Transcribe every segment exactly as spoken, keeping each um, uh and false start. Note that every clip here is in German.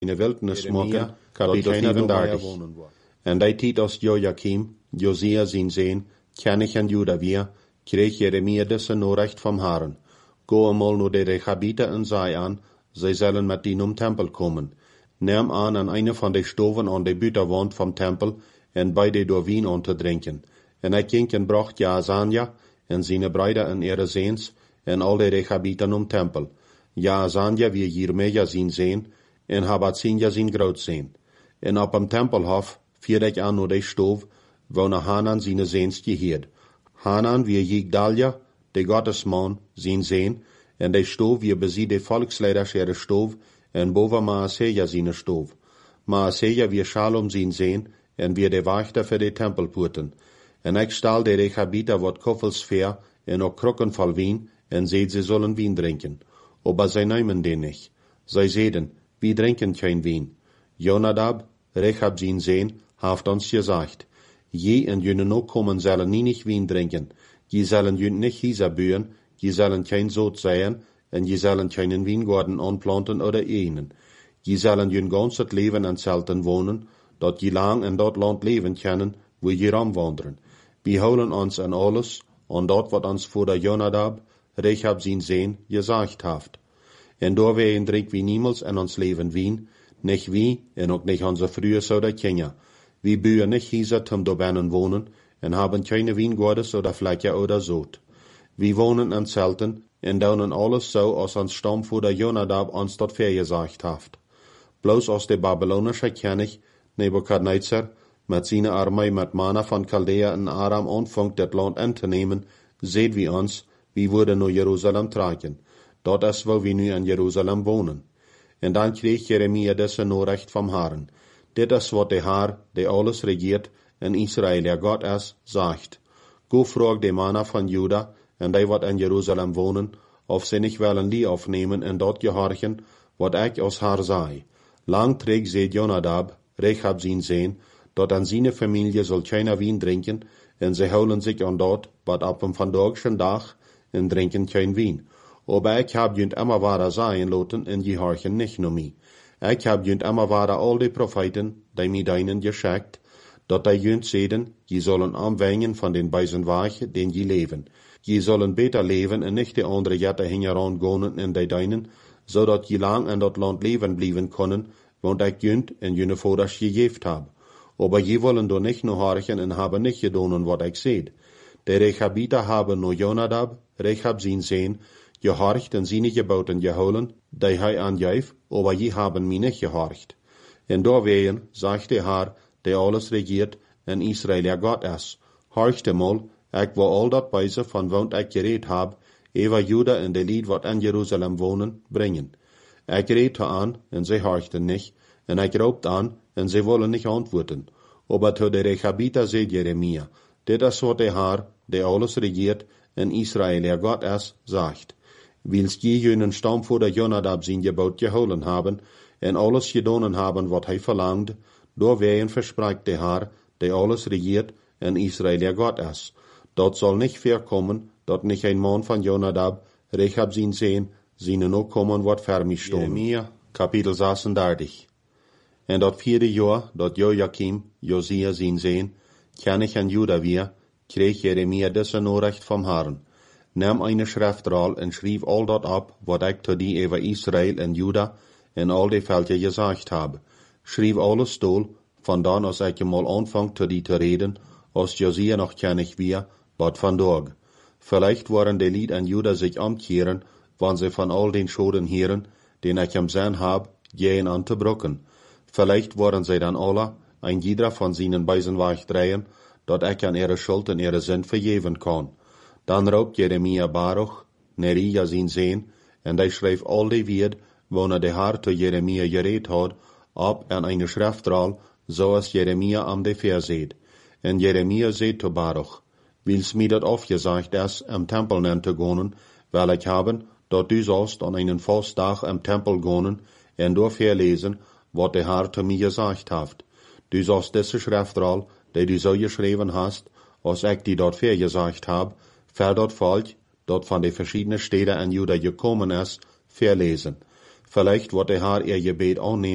in de wildnis maken, kapitel vijfendertig. En die tijd als Joachim, Josia zijn zeen, Kenich en Juda weer, kreeg Jeremia deze Nachricht vom Herrn. Go eenmaal naar de Rechabiter en zei aan, zij zullen met die om Tempel komen. Neem aan aan eine van de stoven aan de buitenwand vom Tempel en bij de door wien aan te drinken. En hij ging en bracht Jaazania en zijn bruiden en ihre zeens en al de Rechabiten om Tempel. Jaazania wie Jeremia zijn zeen en Habatzinja zijn groot zijn. En op een tempelhof vierde ik aan naar de stoof, woonde Hanan zijn zeens geheerd. Hanan wie Jigdalia, de goddesman, zijn zeen, en de stoof wie bezie de volksleiders ihre stoof, en boven Maaseja zijn stoof. Maaseja wie Shalom zijn zeen, en wie de wachter voor de tempelpoorten. En ik stal de Rechabiter wat koffels ver, en ook krukken vol wien, en zeid ze zullen wien drinken. Aber zij nemen den niet. Zij zeiden, wie drinken geen wien. Jonadab, Rechab zijn zeen, heeft ons gezegd, je en jullie ook komen zullen niet wien drinken. Je zullen jullie niet hiezer buren, je zullen geen zoot zijn, en je zullen geen wijngaarden aanplanten oder enen. Je zullen jullie gans het leven en zelten wonen, dat je lang in dat land leven kunnen, wo je ram wandelen. We houden ons aan alles, aan dat wat ons voor de Jonadab, Rechab zijn zeen, gezegd heeft. En door wij drinken we niemals in ons leven wien, nicht wie, en ook nicht onze vroeger zouden kennen. We buren nicht hiezer zum dobinnen wonen, en haben keine wijngaarden oder vlekken oder zoot. We wonen in zelten, en doen alles zo als ons stamvoerder Jonadab ons dat vergezegd heeft. Bloos als de Babylonische König, Nebukadnezar, met zijn armee met Mana van Chaldea en Aram aanvangt het land in te nemen, zeed we ons, we worden naar Jeruzalem trekken. Dat is waar we nu in Jeruzalem wonen. En dan kreeg Jeremia deze Nachricht vom Herrn. Dit is wat de Herr, die alles regiert, in Israël, der God is, zegt. Go vraag de mannen van Juda, en die wat in Jeruzalem wonen, of ze niet willen die afnemen en dat gehorchen, wat ik als Herr zei. Lang treeg ze Jonadab, Rechab zijn zeen, dat aan zijn familie zal geen wien drinken, en ze houden zich aan dat, wat op een vandagschen dag, en drinken geen wien. Aber ik heb junt immer ware zijn laten, en gehorchen nicht nur mij. Ik heb junt immer ware al die profeten, die mij deinen geschickt, dat die junt zeden, je zullen aanwengen van den bijzen weg, den je leven. Je zullen beter leven en nicht de andere jette hingeran gonen in die deinen, zodat je lang in dat land leven blijven kunnen, want ik junt en jene voders gegeven heb. Aber je willen door nicht nur horchen en hebben nicht gedonen wat ik zeid. De Rechabiter hebben no Jonadab, Rechab zijn zeen, gehorcht en zijn geboten gehouden, die hij aangeeft, aber je hebben mij niet gehorcht. En doorwegen, zegt de Heer, die alles regiert, en Israël der God is. Horcht eenmaal, ik wil al dat bijze van wat ik gereed heb, even Juda en de lied wat in Jeruzalem wonen, brengen. Ik reed aan, en zij horchten niet, en ik roept aan, en zij willen niet antwoorden. Aber to de Rechabiter zei Jeremia, dit is wat de Heer, die alles regiert, en Israël der God is, zegt. Wils je jenen stamvoerder Jonadab zijn gebod gehouden hebben, en alles gedonen hebben wat hij verlangde, doorwegen verspreekt de Heer, die alles regiert, en Israël der God is. Dat zal niet voorkomen, dat niet een man van Jonadab, Rechab zijn zeen, zijn ook komen wat ver mij stonden. Jeremia, kapitel zesendertig. En dat vierde jaar, dat Joachim, Josia zijn zeen, Kenich en Juda weer, kreeg Jeremia deze Nachricht vom Herrn. Neem eine Schriftrol en schreef al dat op, wat ik te die over Israël en Juda en al die velden gezegd heb. Schreef alles stoel, vandaan als ik eenmaal aanvang te die te reden, als Josia nog kennig weer, wat vandaag. Vielleicht waren de Lied en Juda zich omkeren, wanneer ze van al den Schoden heren, den ik hem zijn heb, gehen aan te brokken. Vielleicht waren zij dan alle, ein jeder van zijnen bijzen wegdreien, dat ik aan ihre schuld en ihre zin vergeven kan. Dan roept Jeremia Baruch, Neria zijn zeen, en hij schreef al die wied, wanneer de Heer te Jeremia gereed had, op aan eine Schriftrol, zoals Jeremia am de verzeed. En Jeremia zei te Baruch, wils mij dat afgezegd is, am Tempel nen te gonen, wel ik hebben, dat du sollst an einen Vastdag am Tempel gonen, en door verlezen, wat de Heer te mij gezegd heeft. Du sollst deze Schriftrol, die du zo geschreven hast, als ik die dort vergezegd heb, ver dat volk, dat van de verschiedene steden in Juda gekommen is, verlezen. Vielleicht wird der Herr ihr Gebet annehmen,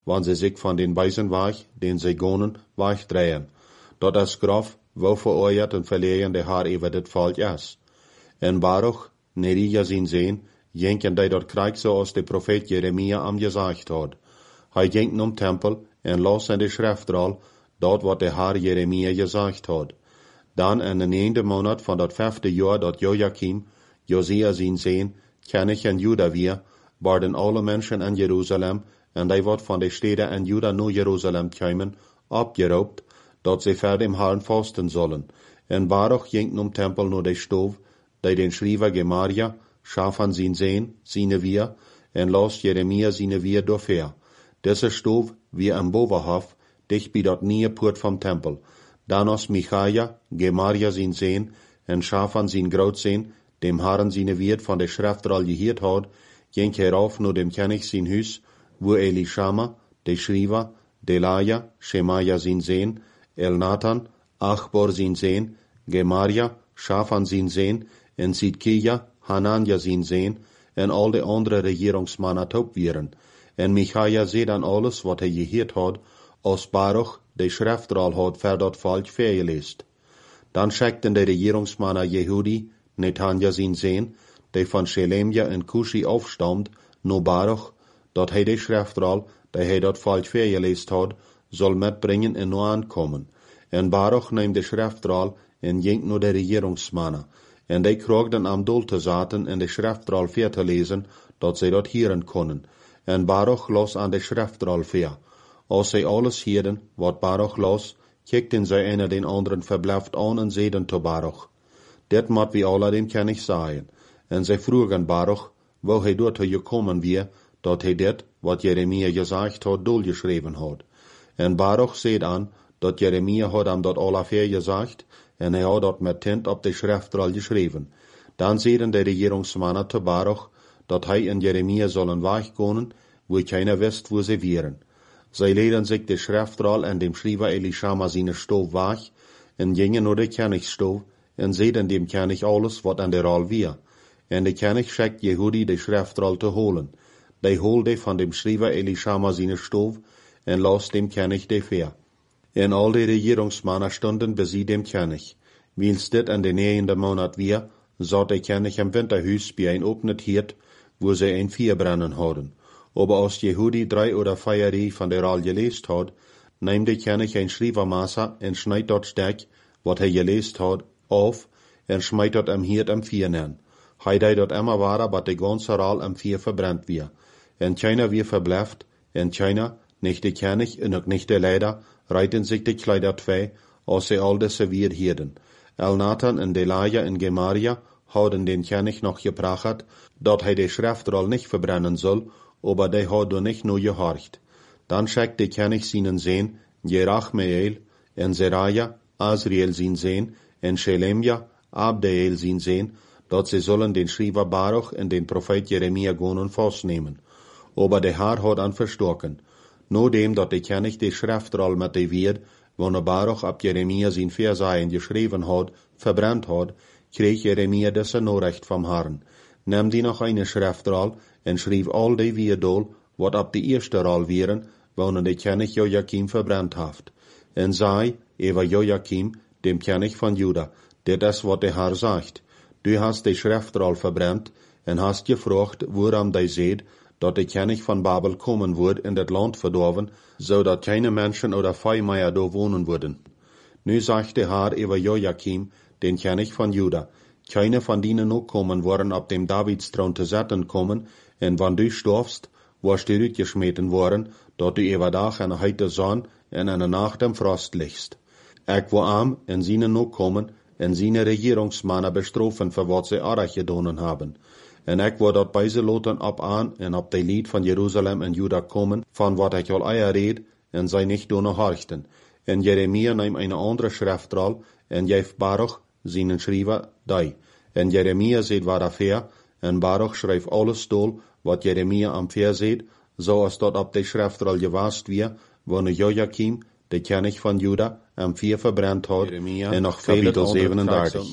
wann sie sich von den Weisen weich, den sie gonen, weich drehen. Dort das Graf, wo vereuert und verlegen der Haar über das Volk ist. En Baruch, Nerija sin sehen, jenken die dort Krieg so als der Prophet Jeremia am gesagt hat. Hij jenken um Tempel en los in de Schriftroll, dort wat der Herr Jeremia gesagt hat. Dann in den neunten Monat von dat fünfte Jahr dat Joachim, Josia sin sehen, König in Juda wir, waren alle Menschen in Jerusalem, en die wat von de Städte in Juda nur Jerusalem kämen, abgeraubt, dat sie vor dem Herrn fasten sollen. En Baruch jenken um Tempel nur de Stov, die den Schreiber Gemaria, Schafan sin sehen, sine wir, en los Jeremia sine wir dofer. Deze Stov, wie am Bovenhof, dicht bij dat nieuwe poort vom Tempel. Dan os Michaja, Gemaria sin sehen, en Schafan sin groot sehen, dem Herrn sine Wirt von der Schriftroll gehiert hat, jenk herauf nur dem König sin Hus, wo Elishama, de Schreiber, Delaja, Shemaja sin sehen, Elnathan, Achbor sin sehen, Gemaria, Schafan sin sehen, en Sidkija, Hananja sin sehen, en al de andere Regierungsmannen taub wieren. En Michaja seht an alles, wat hij gehiert had, als Baruch de Schriftroll had ver dat volk vergelest. Dan schickten de Regierungsmannen Jehudi, Netanja sin sehen, de van Shelemja en Kushi aufstammt, no Baruch, dat hij de Schriftroll, de hij dat volk vergelest had, soll mitbringen en no aankommen. En Baruch neemt de Schriftroll en jenkt no de Regierungsmannen. En de kroegden am Dol te zaten en de Schriftroll ver te lezen, dat zij dat hieren konnen. En Baruch los aan de Schriftroll ver. Als zij alles hierden, wat Baruch los, kijkten zij een den anderen verblijft aan en zeiden te Baruch. Dit moet wie alle dem König sagen. En zij vroegen Baruch, wo hij dort gekommen wie, dat hij dit, wat Jeremia gezegd had, dolgeschreven had. En Baruch zeid aan, dat Jeremia had hem dat alle ver gezegd, en hij had dat met tint op de Schriftroll geschreven. Dan zeiden de Regierungsmannen te Baruch, dat hij en Jeremia zullen wegkomen, wo keiner wist, wo sie wären. Zij leden sich de Schriftroll en dem Schreiber Elishama sine Stov weg, en gingen naar de Königsstov, en zeiden dem König alles, wat an der Roll wir. En de König schickt Jehudi de Schriftroll te holen. Die holde van dem Schreiber Elishama sine Stov, en los dem König de ver. En al de Regierungsmannen stunden bei sie dem König. Wiels dit an de neunten Monat wir, zat de König im Winterhuis bij een opnet hiert, wo sie ein Vier brennen hadden. Aber als Jehudi drei oder vier Rie von der Roll gelest hat, nehmt der König ein Schreibermaßer en schneid dort Steck, wat hij gelest hat, auf, en schmeit dort am Hiert am Vier nen. Hij dei dort immer wahrer, bat de ganze Roll am Vier verbrennt wir. En keiner wir verbleift, en keiner, nicht der König en ook nicht der Leider, reiten sich die Kleider zwei, als sie all das serviert hierden. Elnathan en Delaja en Gemaria hadden den König noch gebracht, dat hij de Schriftroll nicht verbrennen soll, aber die hat nicht nur gehorcht. Dann schickt der König seinen Sohn, Jerachmeel, en Seraja, Azriel sin Sohn, en Shelemja, Abdeel sin Sohn, dat sie sollen den Schreiber Baruch en den Prophet Jeremia gonen festnehmen. Aber der Herr hat an verstocken. Nur dem, dat der König die Schriftroll mit der Wirt, wann er Baruch ab Jeremia sin Versaien geschrieben hat, verbrannt hat, kreeg Jeremia diese Nachricht vom Herrn. Nimm die noch eine Schriftroll en schrieb all die Wierdol, wat ab die erste Roll wären, wann der König Joachim verbrannt haft. En sei, über Joachim, dem König von Juda, der das, wat der Herr sagt. Du hast die Schriftroll verbrannt, en hast gefragt, woran die seht, dat der König von Babel kommen wird in das Land verdorben, so dat keine Menschen oder Viehmeier da wohnen würden. Nu sagt der Herr über Joachim, den König von Juda, keine von denen noch kommen worden ab dem Davidsthron zu setzen kommen, en wann du storfst, warst du rütgeschmeten worden, dat du über Tag en heite Sonn en eine Nacht im Frost liegst. Ich wo arm en seine noch kommen, en seine Regierungsmannen bestrofen, für wat sie arg gedonen haben. En ik word dat bij ze loten op aan en op de lied van Jeruzalem en Juda komen, van wat ik al eier reed, en zij niet doen horchten. En Jeremia neemt een andere Schriftroll, en geeft Baruch, zijn schrijver, die. En Jeremia zet waar affair, en Baruch schrijft alles dol, wat Jeremia am Ver zet, zoals dat op de Schriftroll gewast weer, wanneer Joachim, de König van Juda, am Vier verbrannt had, en nog vele zevenendertig.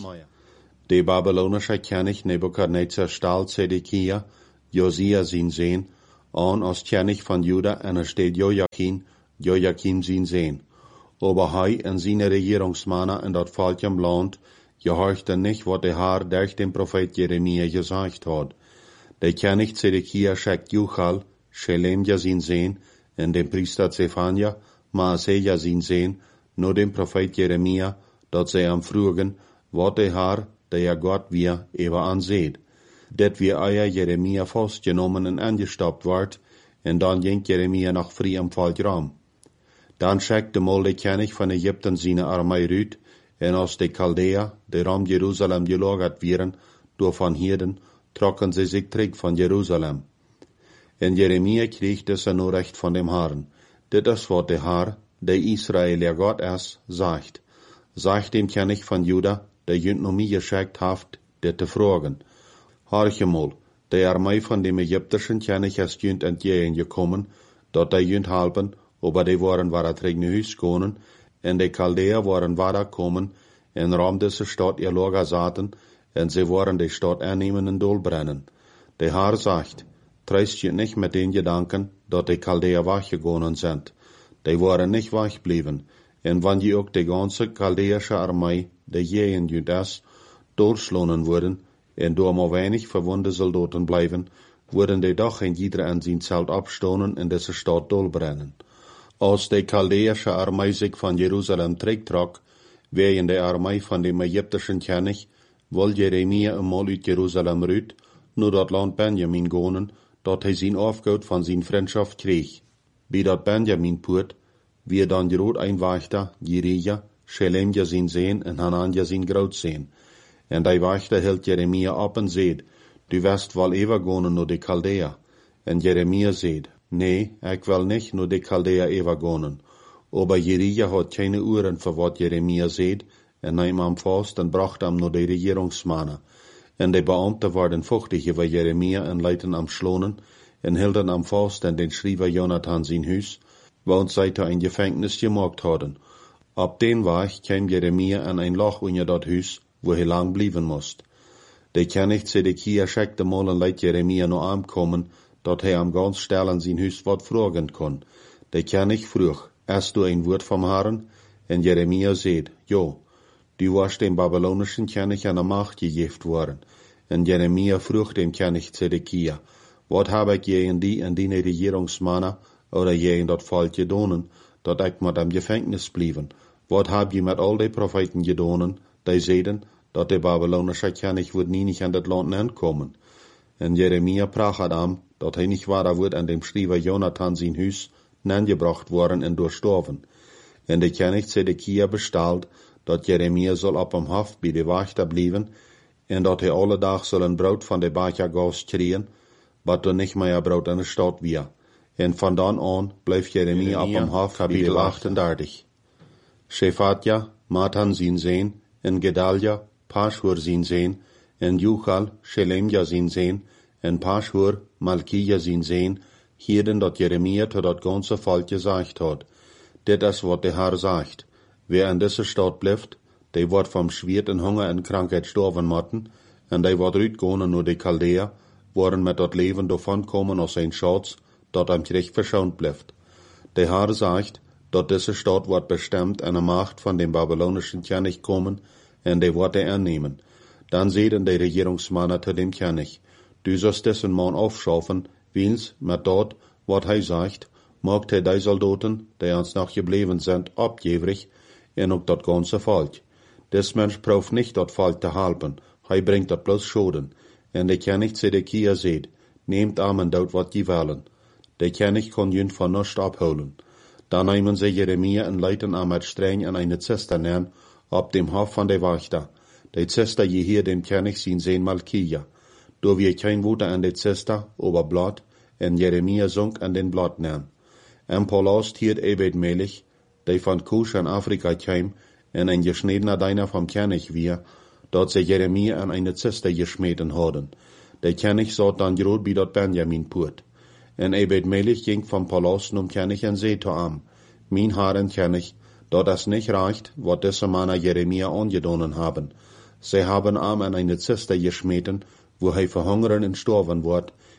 De babylonische König Nebukadnezar stahl Zedekia, Josia sin Sohn, an als König von Juda, en er steht Joachim, Joachim sin Sohn. Aber hij en seine Regierungsmänner in dat Volk im Land gehorchten nicht, wat der Herr durch den Prophet Jeremia gesagt hat. Der König Zedekia schickt Juchal, Schelemja sin Sohn, en den Priester Zephania, Maaseja sin Sohn, nur den Prophet Jeremia, dat sie am frugen, wat der Herr, der ja Gott wir, eber anseht. Dat wir euer Jeremia festgenommen und angestoppt ward, en dann ging Jeremia nach früh am Volk rum. Dann schickte mal der König von Ägypten seine Armee rüt, en als die Chaldäer, die um Jerusalem gelagert wären, durch von Hirden, trocken sie sich zurück von Jerusalem. En Jeremia kriegt das nur recht von dem Herrn. Dit ist, was der Herr, der Israel ja Gott ist, sagt. Sagt dem König von Juda, der jünt noch mir geschickt haft, dit te fragen. Horche mal, der Armee von dem ägyptischen König ist jünt entgegengekommen, dort der jünt halben, aber die waren war het regne Huis konen, en de Chaldäer waren weiter kommen, en ram diese Stadt ihr Lager saten, en sie waren die Stadt annehmen und dolbrennen. Der Herr sagt, treist je nicht mit den Gedanken, dat die Chaldäer weggegangen sind. Die waren nicht weggeblieben, en wann je auch die ganze chaldäische Armee, die je in Judas, durchschlonen wurden, en door maar wenig verwunde Soldaten bleiben, wurden die doch in jeder an sein Zelt abstonen en diese Stadt dolbrennen. Als die chaldäische Armee sich von Jerusalem zurücktrug, wegen der Armee von dem ägyptischen König, wollte Jeremia einmal uit Jerusalem rüt, nur dat Land Benjamin gonen, dat hij zijn Aufgaut von sein Freundschaft krieg. Bij dat Benjamin poort, wie dann groot ein Wächter, Jerija, Schelemja sein Sohn en Hananja sein Grootzoon. En die Wächter hield Jeremia ab en zeid, du wirst wel ever gonen nur die Chaldäer. En Jeremia zeid, nee, ik wil nicht nur die Chaldäer ever gonen. Aber Jerija hat keine Uhren für wat Jeremia zeid, en nahm am vast en bracht am nur die Regierungsmannen. En die Beamten waren fuchtig über Jeremia en leiten am Schlonen, en hielden am vast en den Schreiber Jonathan sein Huis, want zij te een Gefängnis gemaakt hadden. Op den Weg kwam Jeremia an ein Loch unter dat Huis, wo hij lang blijven moest. De König Zedekia schickte mal en leit Jeremia noch aankomen, dat hij am ganz stellen sein Huis wat fragen kon. De König vroeg, hast du ein Wort vom Herrn? En Jeremia zeid, jo, du warst dem babylonischen König an der Macht gegeft worden. En Jeremia vroeg dem König Zedekia, wat heb ik je in die en die Regierungsmänner oder je in dat Volk gedonen, dat ik met am Gefängnis blieben? Wat heb je met al die Propheten gedonen, die zeiden, dat de babylonische König wird nie nicht an dat Land entkommen? En Jeremia prachet am, dat hij nicht wahr wird an dem Schreiber Jonathan sein Huis nangebracht worden en durchstorven. En de König Zedekia bestalt, dat Jeremia soll op am Hof bij de Wächter blijven, en dat hij alle dag soll een brood van de Bakergaus kriegen, wat er nicht mehr brood in de stad weer. En van dan aan bleef Jeremia op am Hof bij de achtendertig. Shephatja, Matan sin Sohn, en Gedalja, Pashur sin Sohn, en Juchal, Schelemja sin Sohn, en Pashur, Malkija sin Sohn, hielden dat Jeremia tot dat ganze Volk gesagt hat. Dit is wat de Herr sagt. Wer in deze stad blijft, die wordt vom Schwert en Hunger en Krankheit sterven moeten, en die wordt uitgegaan nur die Chaldäer, worden met dat leven davon komen als ein Schatz, dat am Krieg verschont blijft. Der Herr sagt, dat diese Stadt wordt bestimmt an der Macht von dem babylonischen König kommen, en die wordt er annehmen. Dann sehen die Regierungsmänner zu dem König, du sollst diesen Mann aufschaffen, wils, mit dort, wat hij sagt, maakt hij die Soldaten, die uns noch geblieben sind, abgewrig, en ook dat ganze Volk. Des Mensch braucht nicht dat Volk te helpen, hij bringt dat bloß Schoden. En de König Zedekia seht, nehmt am en dood wat je willen. De König kon jün von nichts abholen. Dann nehmen sie Jeremia en leiten am met streng an eine Zisterne ab dem Hof von de Wächter. De Zister je hier dem König sin Sohn Malkija. Do wir kein Wuter an de Zister, aber Blatt, en Jeremia sunk an den Blatt nahm. En Palast hiert Ebed Melech, die von Kusch an Afrika kam, en ein geschniedener Deiner vom König wir, dort sie Jeremia an eine Zister geschmeten hadden. Der König saht dann grot bei dort Benjamin purt. En Ebed Melech ging vom Palast um König en seete am, mein Herren König, dort es nicht reicht, wat diese Männer Jeremia angedonnen haben. Sie haben am an eine Zister geschmeten, wo hij verhungern und sterben wird,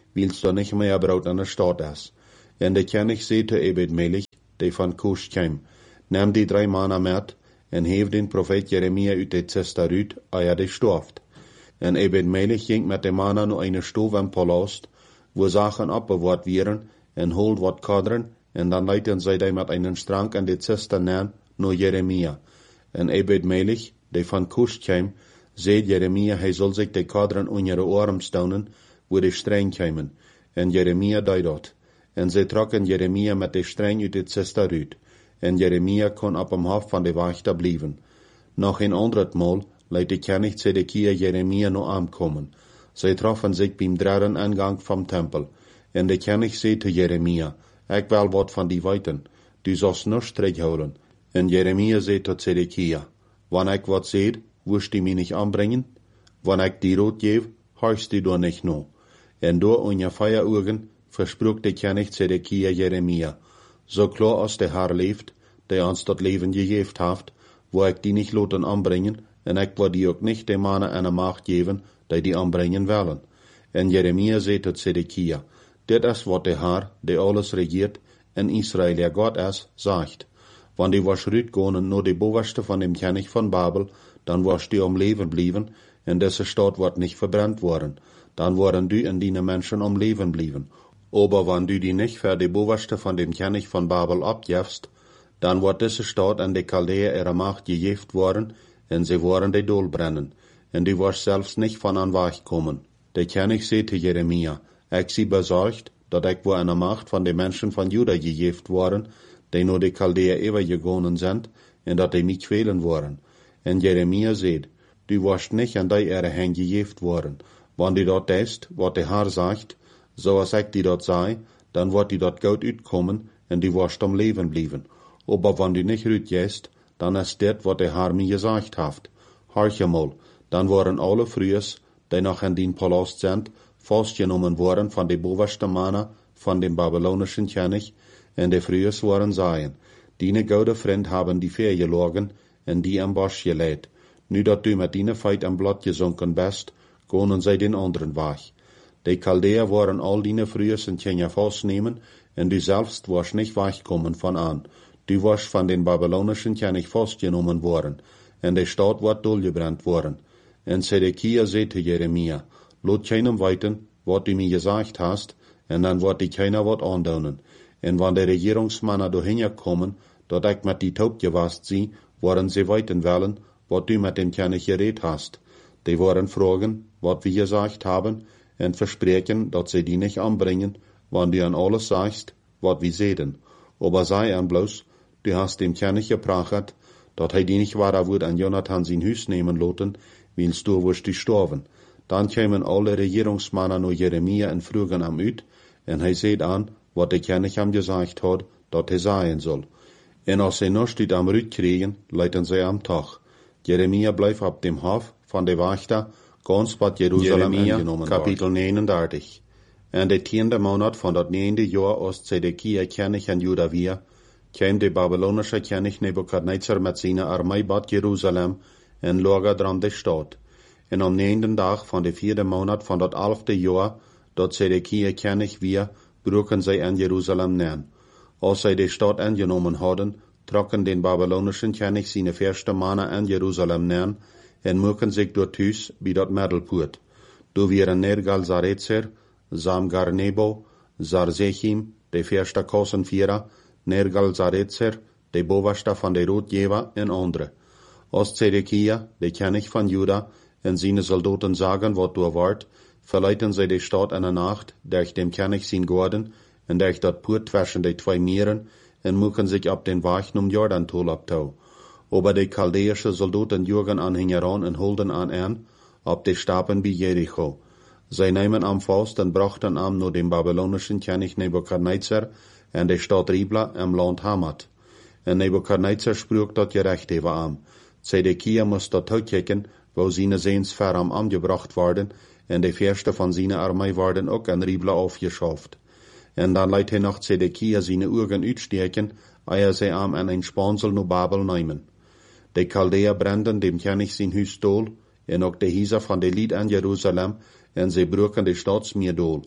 wils da nicht mehr Brot an der Stadt ist. En de König zei te Ebed-Melech, die van Kusch kwam, neem die drei Mannen met, en heeft den profeet Jeremia uit de Zester uit, eer de stooft. En Ebed-Melech ging met de Mannen naar een stoof en palast, wo Sachen abbewaart werden, en holt wat kaderen, en dan leiten zij die met einen Strang an de Zester neer, naar Jeremia. En Ebed-Melech, die van Kusch kwam, zei Jeremia, hij zal zich de kaderen onder de arm stounen, wo de streng kwamen. En Jeremia deed dat. En zij trokken Jeremia met de streng uit de Zester uit. En Jeremia kon op hem hof van de wachter blijven. Nog een ander Mal leidt de König Zedekia Jeremia nog aankomen. Zij troffen zich beim derde aangang vom Tempel. En de König zei te Jeremia, ik wil wat van die weten, du sollst nichts terughouden. En Jeremia zei tot Zedekia, wanneer ik wat zei, wirst du mich nicht anbringen? Wanneer ik die rood geef, horchst du door nicht no. En door onder Feierugen versprach de König Zedekia Jeremia, so klar als der Herr leeft, der uns das Leben gegeben hat, wo ich die nicht lassen anbringen, en ich will die auch nicht den Mannen eine Macht geben, die die anbringen wollen. En Jeremia zei tot Zedekia, dit is wat der Herr, der alles regiert, in Israel der Gott ist, sagt. Wann die was rütgehen nur die Boverste von dem König von Babel, dann wirst du am Leben blieben, en diese Stadt wird nicht verbrannt worden. Dann worden du und deine Menschen am Leben blieben. Aber wenn du die nicht für die Boverste von dem König von Babel abgibst, dann wird diese Stadt an die Chaldäer ihre Macht gegeben worden, und sie werden die Dol brennen, und du wirst selbst nicht von an Weg kommen. Der König zei zu Jeremia, ich sie besorgt, dass ich wo eine Macht von den Menschen von Juda gegeben worden, die nur die Chaldäer übergegangen sind, und dass die mich quälen worden. Und Jeremia sagt, du wirst nicht an die ihre Hände gegeben worden. Wenn du dort ist, was der Herr sagt, so als ich die dort sei, dann wird die dort gut uitkommen, und du wirst am Leben bleiben. Aber wenn du nicht uitgehst, dann ist das, was der Herr mir gesagt hat. Horch mal, dann waren alle Frühes, die noch in den Palast sind, festgenommen worden von den boversten Mannen von dem babylonischen König, und die Frühes waren seien. Deine gute Freund haben die Fee gelogen, und die am Bosch gelegt. Nu dat du mit deine Feit am Blatt gesunken bist, gehen sie den anderen Weg. Die Chaldäer waren all deine Frühes in Kenia festnehmen, und du selbst warst nicht weggekommen von an. Du warst von den babylonischen König festgenommen worden, und die Stadt wird durchgebrannt worden. Und Zedekia zei zu Jeremia, lot keinem weiten, was du mir gesagt hast, und dann wird die keiner wat andaunen. Und wenn die Regierungsmänner dahin kommen, dat ich mit die Taub gewasst sie, wollen sie weiten wollen, was du mit dem König geredet hast. Die wollen fragen, was wir gesagt haben, und versprechen, dass sie die nicht anbringen, wenn du an alles sagst, was wir sehen. Aber sei an bloß, du hast dem König geprachet, dass er die nicht wahr wird an Jonathan sein Hüs nehmen lassen, willst du wirst die sterben. Dann kämen alle Regierungsmänner nur Jeremia und fragen am Üt, und er seht an, was der König am gesagt hat, dass er sein soll. Und als sie noch die am Rüt kriegen, leiten sie am Tag. Jeremia bleibt ab dem Hof von der Wachter, ganz bei Jerusalem angenommen. Kapitel neununddreißig. In der tiende Monat von dat neunde Jahr aus Zedekia König in Juda wir, kam der babylonische König Nebukadnezar mit seiner Armee bei Jerusalem und lager dran der Stadt. Und am neunten Tag von der vierten Monat von dat elfte Jahr, dat Zedekia König wir, bruchen sie in Jerusalem nähen. Als sie die Stadt angenommen hatten, trocken den babylonischen König seine ersten Männer in Jerusalem nähen und mucken sich dort hüs wie dat Mittelpurt. Du wären Nergal-Sarezer, Samgar-Nebo, Sarzechim, der erste Kassenführer, Nergal-Sarezer, der Boverste von der Rotgeber und andere. Als Zedekia, der König von Juda, und seine Soldaten sagen, was du wart, verleiten sie die Stadt in der Nacht, durch dem König sein Gorden, und durch dat Purt zwischen die zwei Meeren, und mucken sich ab den Weg um Jordan-Tol abtau. Aber die chaldäische Soldaten jürgen an heran und holden an an, ab die Staben bei Jericho. Sie nehmen am Faust und brachten am nur dem babylonischen König Nebukadnezar und die Stadt Ribla im Land Hamat. Und Nebukadnezar sprach dort gerecht über am. Zedekia muss dort kicken, wo seine Sehnsfähr am angebracht worden, und die Fürsten von seiner Armee werden auch in Ribla aufgeschafft. Und dann leitet er nach Zedekia seine Augen uitsteken, ehe sie am an ein Spansel no Babel nehmen. Die Chaldäer branden dem König sein Hüs dol, und auch die Häuser von der Lied an Jerusalem, und sie bruchen die Staatsmeer dol.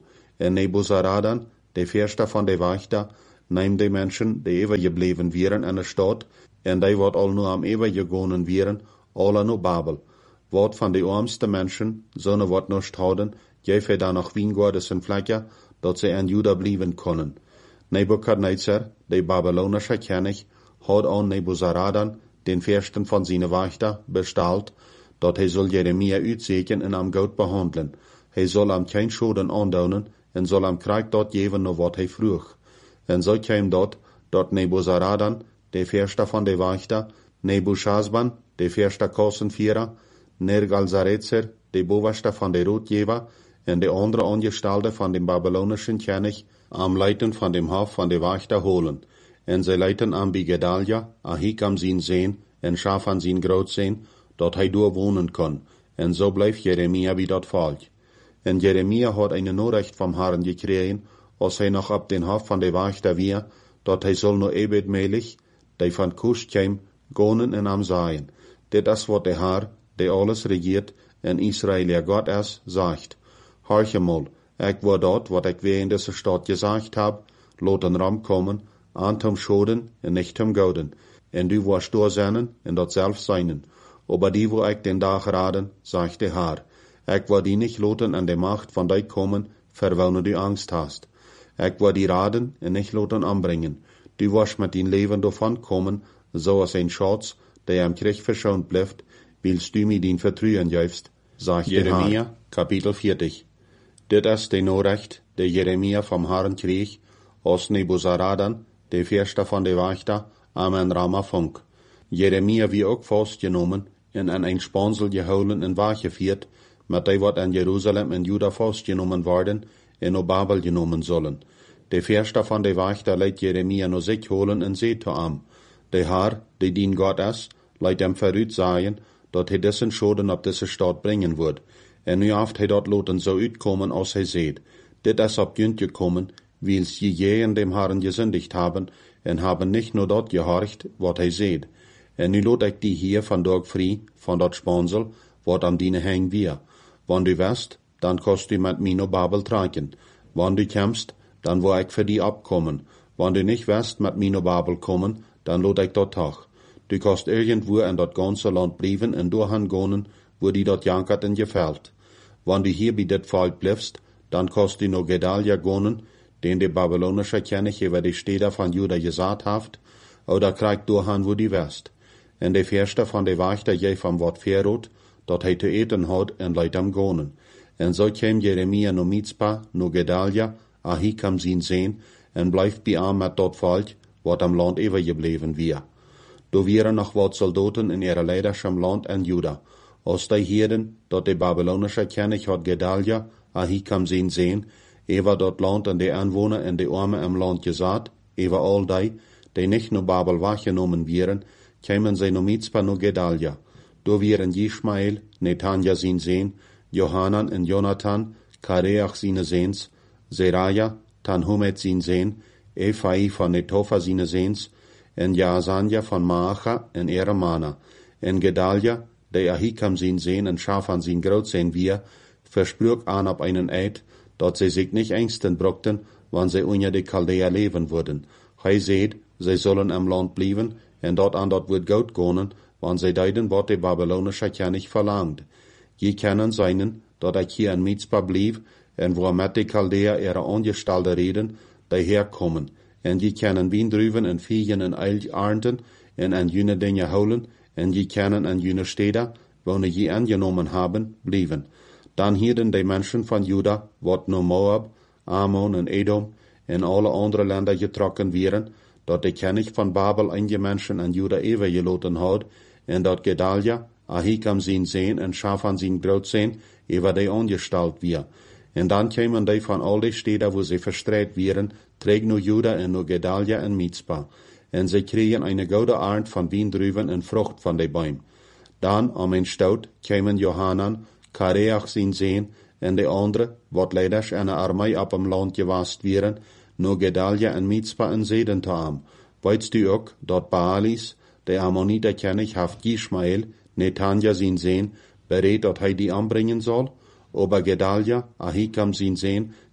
En Nebuzaradan, de Fürster van de Wächter, neemt de mensen, die overgebleven wieren in de stad, en die wat al nu am overgegonen wieren, alle naar Babel. Wat van de armste mensen, zonne wat nicht houden, geef dan nog wijngaarden en vlekken, dat ze in Juda blijven kunnen. Nebukadnezar, de Babylonische König, had aan Nebuzaradan, den Fürsten van zijn Wächter, besteld, dat hij zal Jeremia uitzeken en am goed behandelen. Hij zal am geen schoden aandoen, en zal am krijg dat geven naar wat hij vroeg. En zo kwam dat, dat Nebuzaradan, de Fürster van de Wächter, Nebuchadnezzar, de Fürster Kassenvierer, Nergal-Sarezer, de bovenste van de roodgever, en de andere Angestellte van de Babylonischen König, am Leiten van dem Hof van de Wächter holen. En zij leiten am bij Gedalia, Ahikam zijn zeen, en Shaphan zijn groot zijn, dat hij door wonen kon. En zo blijft Jeremia bij dat volk. En Jeremia had een Nachricht vom Herrn gekregen, als hij nog op den Hof van de Wächter weer, dat hij zal no ebedmelig, die van Kush kwam, gonen en am zaaien. Dit is wat de Herr, die alles regiert, en Israël ja God is, zegt. Horch mal, ik word dat, wat ik weer in deze stad gezegd heb, laat een ram komen, aan tom schoden en nicht tom gouden. En du wirst doorzennen en dat zelf zijnen. Aber die wo ik den dag raden, zegt de Herr. Ik word die nicht laten an de macht van die komen, verwilne du angst hast. Ik word die raden en nicht laten anbringen. Du wirst met din leven davon komen, zoals een Schatz, der am Krieg verschont blijft, willst du mir din vertrauen geefst, zegt Jeremia, Kapitel vierzig. Dit is de Nachricht, die Jeremia vom Herrn kreeg, als Nebuzaradan, de Fürster van de Wächter, am en Rama funk. Jeremia wie ook vastgenomen en aan een spansel gehouden en weggevierd, met die wat in Jeruzalem en Juda vastgenomen worden en op Babel genomen zullen. De Fürster van de Wächter leidt Jeremia naar zich holen en zei te hem, de Herr, die dien God is, leidt hem vooruit zeggen, dat hij dessen schoden op deze stad brengen wordt. En nu heeft hij dat laten zo uitkomen als hij zegt. Dit is op junt gekomen, wils je je dem Herrn gesündigt haben, en haben nicht nur dat gehorcht, wat hij zegt. En nu laat ik die hier vandaag vrij, van dat spansel, wat aan diene hang weer. Wanneer du west, dan kost du met mij naar Babel trekken. Wanneer du komst, dan wil ik voor die opkomen. Wanneer du nicht west met mij naar Babel komen, dan laat ik dat toch. Du kost irgendwo in dat ganze land blijven en doorgaan gaan, wo die dat jankert en gefällt. Wanneer du hier bij dit volk blijfst, dan kost du naar Gedalia gaan, den de Babylonische König über die Städte van Juda gesagt haft, oder krijgt doorgaan wo die west. En de Fürster van de Wächter je van wat verroet, dat hij te eten had en leidt hem gaan. En zo kwam Jeremia naar Mizpa, naar Gedalia, Ahikam zijn zeen, en blijft bij hem met dat volk, wat am land overgebleven weer. Do wieren nog wat soldaten in ihre leiderschap land en Juda. Als die hielden, dat de Babylonische König had Gedalia, Ahikam zijn zeen, over dat land en de aanwoner en de armen im land gezet, over al die, die nicht naar Babel weggenomen wieren, kwamen zij naar Mizpa naar Gedalia. Do wieren Ishmael, Netanja zijn zeen, Johanan en Jonathan, Kareach zijn zeens, Zeraja, Tanhumet zijn zeen, Ephai van Netofa zijn zeens, en Jaazania van Maacha en Eremana, en Gedalia, de Ahikam zijn zeen en Shaphan zijn groot zijn weer, versprach aan op einen Eid, dat zij zich nicht ängsten brockten, wann zij onder de Chaldea leven worden. Hij zeid, zij zullen im land blijven, en dat aan dat wordt goed gaan, wann zij deiden wat de Babylonische König verlangt. Je kennen seinen, dat ik hier in Mizpa blieb, en wo met de Chaldea ihre Angestellte reden, die herkommen, en je kennen wien drüben en viegen en eil ernten, en an jene Dinge holen, en je kennen an jene Städte, wo je angenomen haben, blijven. Dan hielden de mensen van Juda, wat naar Moab, Ammon en Edom, en alle andere landen getrokken wieren, dat de König van Babel einige mensen aan Juda overgelaten had, en dat Gedalia, Ahikam zijn zeen en Shaphan zijn groot zijn, over die angesteld weer. En dan kwamen die van al die steden, wo ze verstreit wieren, terug naar Juda en naar Gedalia en Mizpa. En ze kregen een goede aard van wiendruiven en vrucht van de boom. Dan, om een stoot, kwamen Johanan, Kareach zijn zeen, en de andere, wat leiders en een armee op hem land gewast wieren, naar Gedalia en Mizpa en zeden te hem. Weetst u ook, dat Baalis, de Ammonite König, haft Ishmael, Netanja zijn zeen, bereid dat hij die aanbrengen zal? Aber Gedalia, Ahikam zijn zeen,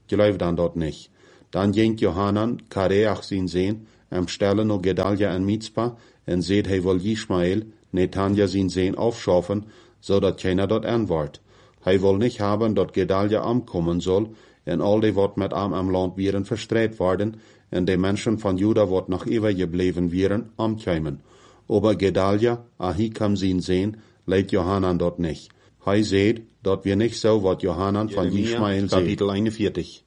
geloof dan dort nicht. Dann ging Johanan, Kareach sin Sehn, am Stelle no Gedalja en Mitzpah, en seht hij wohl Ishmael, Netanja sin Sehn aufschaffen, so dat keiner dort antwort. Hij wil nicht haben, dat Gedalja ankommen soll, en al die wat met am am Land wieren verstreit worden, en de Menschen van Juda wat noch eeuwig gebleven wieren, amkeimen. Aber Gedalja, Ahikam sin Sehn, leidt Johanan dort nicht. Hij seht, dat wir nicht so wat Johanan van Ishmael seht. Kapitel einundvierzig.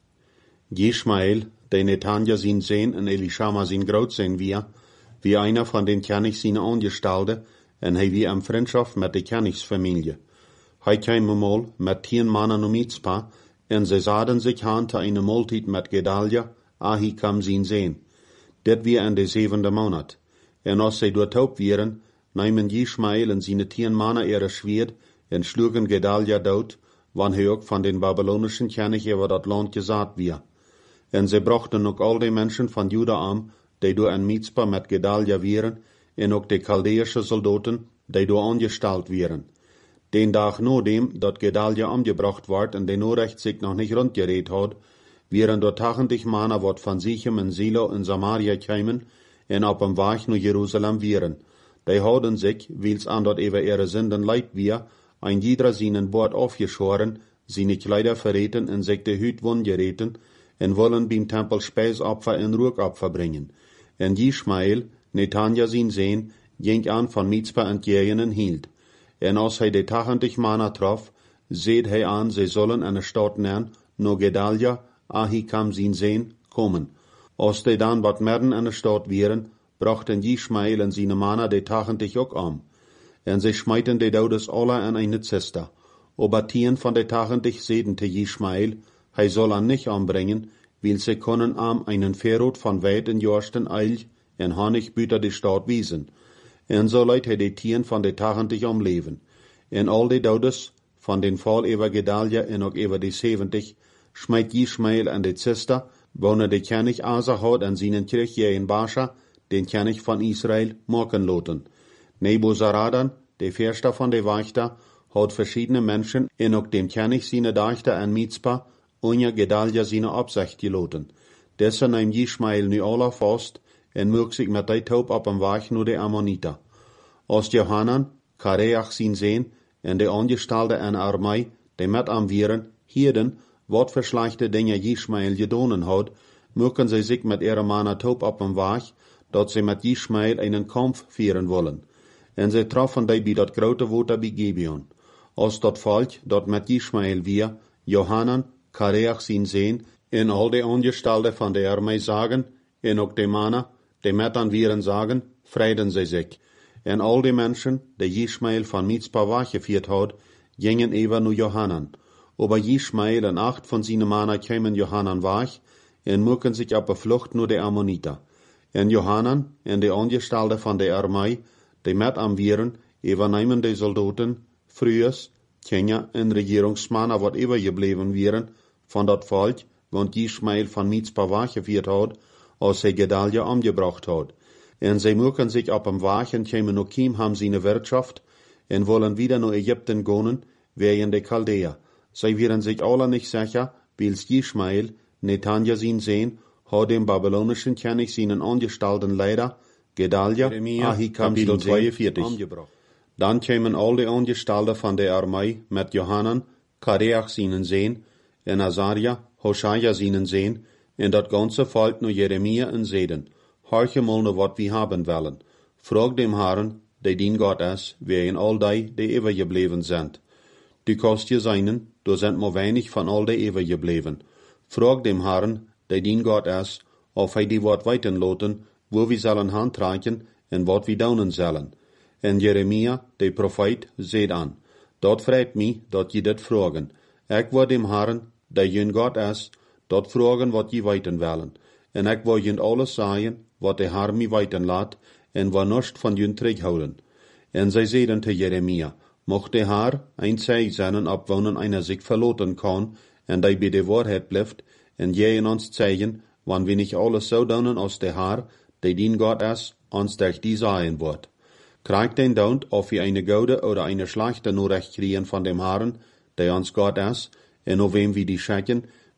Ishmael, der Netanja sin Sehn en Elishama sin Groot zijn wir, wie einer von den Königs sin Angestalde, en hij wie am Freundschaft met de Königsfamilie. Hij kwam mal met tien mannen um Mitzpah, en ze zaden sich aan te eine Multit met Gedalja, Ahikam sin Sehn. Dit wie in de zevende Monat. En als ze doortaub wieren, nahmen Ishmael en seine tien mannen ihre Schwert, en schlugen Gedalja dood, wann hij ook van den babylonischen König über dat Land gesaat wir. En ze brachten ook al die Menschen van Juda am, die door en Mitzpah met Gedalja wieren, en ook de Chaldeische Soldaten, die door angestalt wieren. Den Tag na dem, dat Gedalja umgebracht ward en de Norecht sich noch nicht rundgeredet had, wieren dort tachtig Mannen wat van Sichem en Silo en Samaria kämen, en op dem Weg naar Jerusalem wieren. Die hadden sich, wils an dort über ihre Sünden leid wir, ein jeder seinen Bord aufgeschoren, seine Kleider verreten en sich de Hüt wundgereten, en wollen beim Tempel Speisopfer en Ruhkopfer bringen. En Ishmael, Netanja sin Sehn, ging an von Mitzpah entgegen en hielt. En als hij de tachtig Mannen trof, seht hij an, sie sollen eine Stadt nennen, no Gedalja, Ahikam sin Sehn, kommen. Als die dann wat merden an der Stadt wieren, brachten Ishmael en seine Mannen de tachtig ook am. En sie schmeiten de Daudes alle in eine Ziste. Aber tien von de tachtig seden te Ishmael, hij soll an nicht anbringen, weil sie können am einen Verrot von weit en jorsten Eilch en Honig büter de Stadt wiesen. En so leit hij de tien van de tachtig omleven. En al de Daudes van den Fall über Gedalja en ook über de zeventig, schmeit Ishmael an de Ziste, wonen de König Asa had an seinen Kirch in Bascha, den König von Israel, machen loten. Nebuzaradan, der Fürster von de Wächter, hat verschiedene Menschen en ook dem König seine Dächter an Mitzpah, ohne Gedalja seine Absicht geloten. Dessen nahm Ishmael nu alle fast, en mög sich met de Taub op am Weg nur de Ammoniter. Als Johanan, Kareach sin Sehn, en de Angestellte an Armei, die met am Vieren, hierden, wat für schlechte Dinge Ishmael gedonen hat, mögen sie sich mit ihrer Mann Taub op am Weg, dat sie mit Ishmael einen Kampf führen wollen. En sie trafen die bei dat grote Water bei Gibeon. Als dat Volk, dat mit Ishmael wir, Johanan, Kareach sin Sehn, en al de Angestellte von der Armee sagen, en ook de Mannen, die met an Vieren sagen, freiden sie sich. En al die Menschen, die Ishmael von Mitzpah weggeführt hat, gingen über nu Johanan. Aber Ishmael en acht von seinen Mannen kämen Johanan weg, en mögen sich op de Flucht nur de Ammoniter. En Johanan en de Angestellte von der Armee, die met am Vieren, übernehmen de Soldaten, frühers, Kinder en Regierungsmannen, wat übergebleven wieren, von dat Volk, want Ishmael von Mitzpah weggeführt hat, als hij Gedalja umgebracht hat. En sie mögen sich op dem Weg en kämen noch kiem haben seine Wirtschaft, en wollen wieder nach Ägypten gehen, wegen de Chaldea. Sie wären sich alle nicht sicher, wils Ishmael, Netanja sin Sehn, hat dem babylonischen König seinen angestellten Leiter, Gedalja, Ahikam sin Sehn, umgebracht. Dann kämen all die Angestellten von der Armee mit Johanan, Kareach seinen Sehn, en Azaria, Hoshaja seinen Sehn, en dat ganze Volk nur Jeremia en Seden. Horche mal nur wat wir haben wollen. Frag dem Herrn, der dien Gott ist, wegen all die, die übergeblieben sind. Du kannst dir seinen, du sind nur wenig von all die übergeblieben. Frag dem Herrn, der dien Gott ist, ob er die Wort weiterloten, wo wir sollen handreichen en wat wir daunen sollen. En Jeremia, der Prophet, seht an. Dort fragt mich, dat je dit fragen. Ik wil dem Herrn, der jün Gott ist, dort fragen, wat je weiten wollen. En ik wil jün alles sagen, wat der Herr mich weiten laat, en wat nicht von jün terughouden. En zij zeiden te Jeremia, mocht der Herr ein Zeig sein, ob wonen einer sich verloten kann, en die bei der Wahrheit bleibt, en je in uns zeigen, wann wir nicht alles so donen als der Herr, der dien Gott ist, uns durch die sagen wird. Kriegt den Daunt, ob wir eine gute oder eine schlechte Nachricht kriegen von dem Herrn, der uns Gott ist, en auf wem wir die schicken,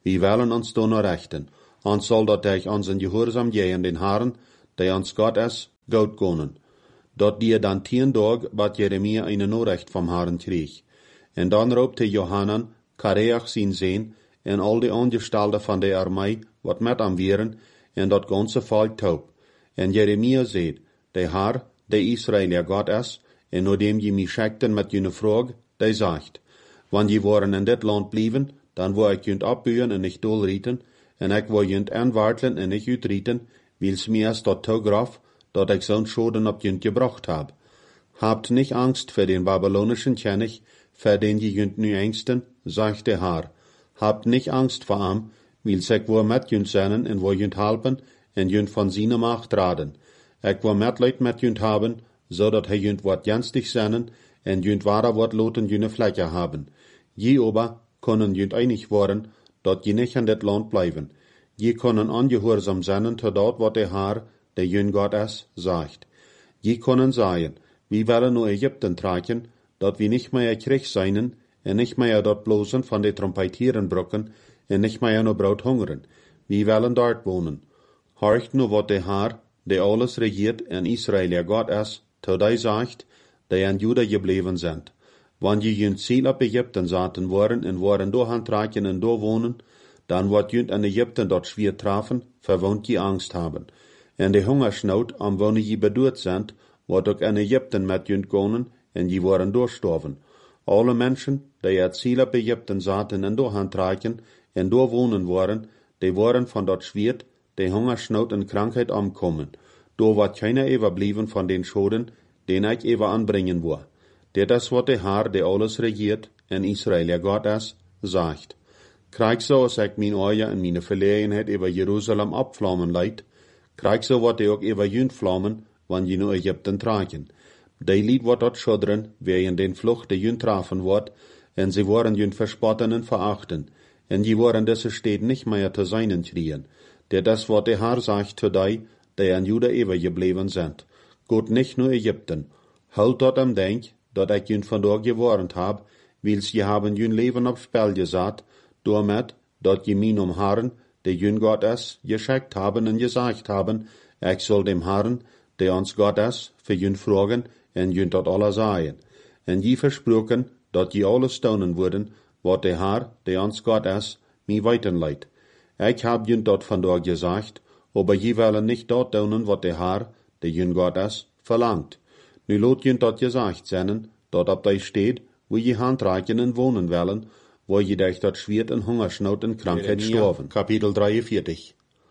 wie wollen uns da noch rechten, uns soll dat durch unseren Gehorsam gehen den Herren, der uns Gott es, gut gönnen. Dort die dann tien Tag, bat Jeremia eine Nachricht vom Herrn krieg. Und dann raubte Johanan, Kareach sein Sehn, en al die Angestellten von der Armee, wat met am wären, en dat ganze Volk taub. En Jeremia seht, der Herr, der Israel Gott es, en nur dem je mich schickten mit jene Frage, der sagt, wann je waren in dit Land blieben, dann wo ich jünt abbühen en nicht dolrieten, en ich wo jünt anwartlen en nicht utrieten, wils mir es dort graf, dat ich so'n Schoden ab jünt gebracht hab. Habt nicht Angst für den babylonischen König, für den je jünt nu ängsten, sagt der Herr. Habt nicht Angst vor ihm, wils ich wo mit jünt seinen en wo jünt halpen, en jünt von seiner Macht raden. Ich wo Mitleid mit jünt haben, so dat he jünt wat jenstig seinen, en jünt wahrer wat loten jüne Fläche haben. Je ober können jünt einig worden, dat je nicht an det Land bleiben. Je können angehorsam seinen, to dort wat der Herr, der jün Gott es, sagt. Je können sagen, wie wollen nur Ägypten tragen, dat wir nicht mehr Krieg seinen, en nicht mehr dort bloßen von de Trompetieren brocken, en nicht mehr nur Brot hungern. Wir wollen dort wohnen. Horcht nur wat der Herr, der alles regiert in Israel Gott es, to dei sagt, der an Juda geblieben sind. Wann je jünt Ziel ab Ägypten saten worden en waren dohan tragen en do wohnen, dann wat jünt an Ägypten dort schwer trafen, verwohnt je Angst haben. En de Hungersnood am wonen je bedurt sind, wat ook an Ägypten met jünt gonen, en je waren doorstoven. Alle Menschen, die het Ziel ab Ägypten saten en dohan tragen, en do wohnen waren, die waren von dort schwert, de Hungersnood en Krankheit omkommen. Do wat keiner überblieben von den Schoden, den ich ever anbringen wo. Der das wat der Herr, der alles regiert, in Israel Gott es, sagt. Krieg so, als ich mein Euer in meine Verlegenheit über Jerusalem abflammen leid, krieg so wat ich auch über jünt flammen, wann je nur Ägypten tragen. Die Lied wat dort schodren, wer in den Flucht der jünt trafen wird, en sie waren jünt verspotten und verachten, en die waren diese Städte nicht mehr zu seinen kriegen. Der das wat der Herr sagt zu dei, der an Juda ever geblieben sind. Gott nicht nur Ägypten. Halt dort am Denk, dat ich jünt von dort gewarnt hab, wils je haben jünt Leben aufs Spiel gesat, damit, dat je min um Herren, der jünt Gott es, geschickt haben und gesagt haben, ich soll dem Herren, der uns Gott es, für jünt fragen, en jünt dort alle sagen. En je versprochen, dat je alles staunen würden, wat der Herr, der uns Gott es, mi weitenleit. Ich hab jünt dort von dort gesagt, aber je wollen nicht dort tun, wat der Herr, der jün Gott es, verlangt. Nu lot jünt dort gesagt sein, dort ab dei steht, wo je handreichen und wohnen wollen, wo je durch dort schwert und Hungersnot und Krankheit storven. Kapitel dreiundvierzig.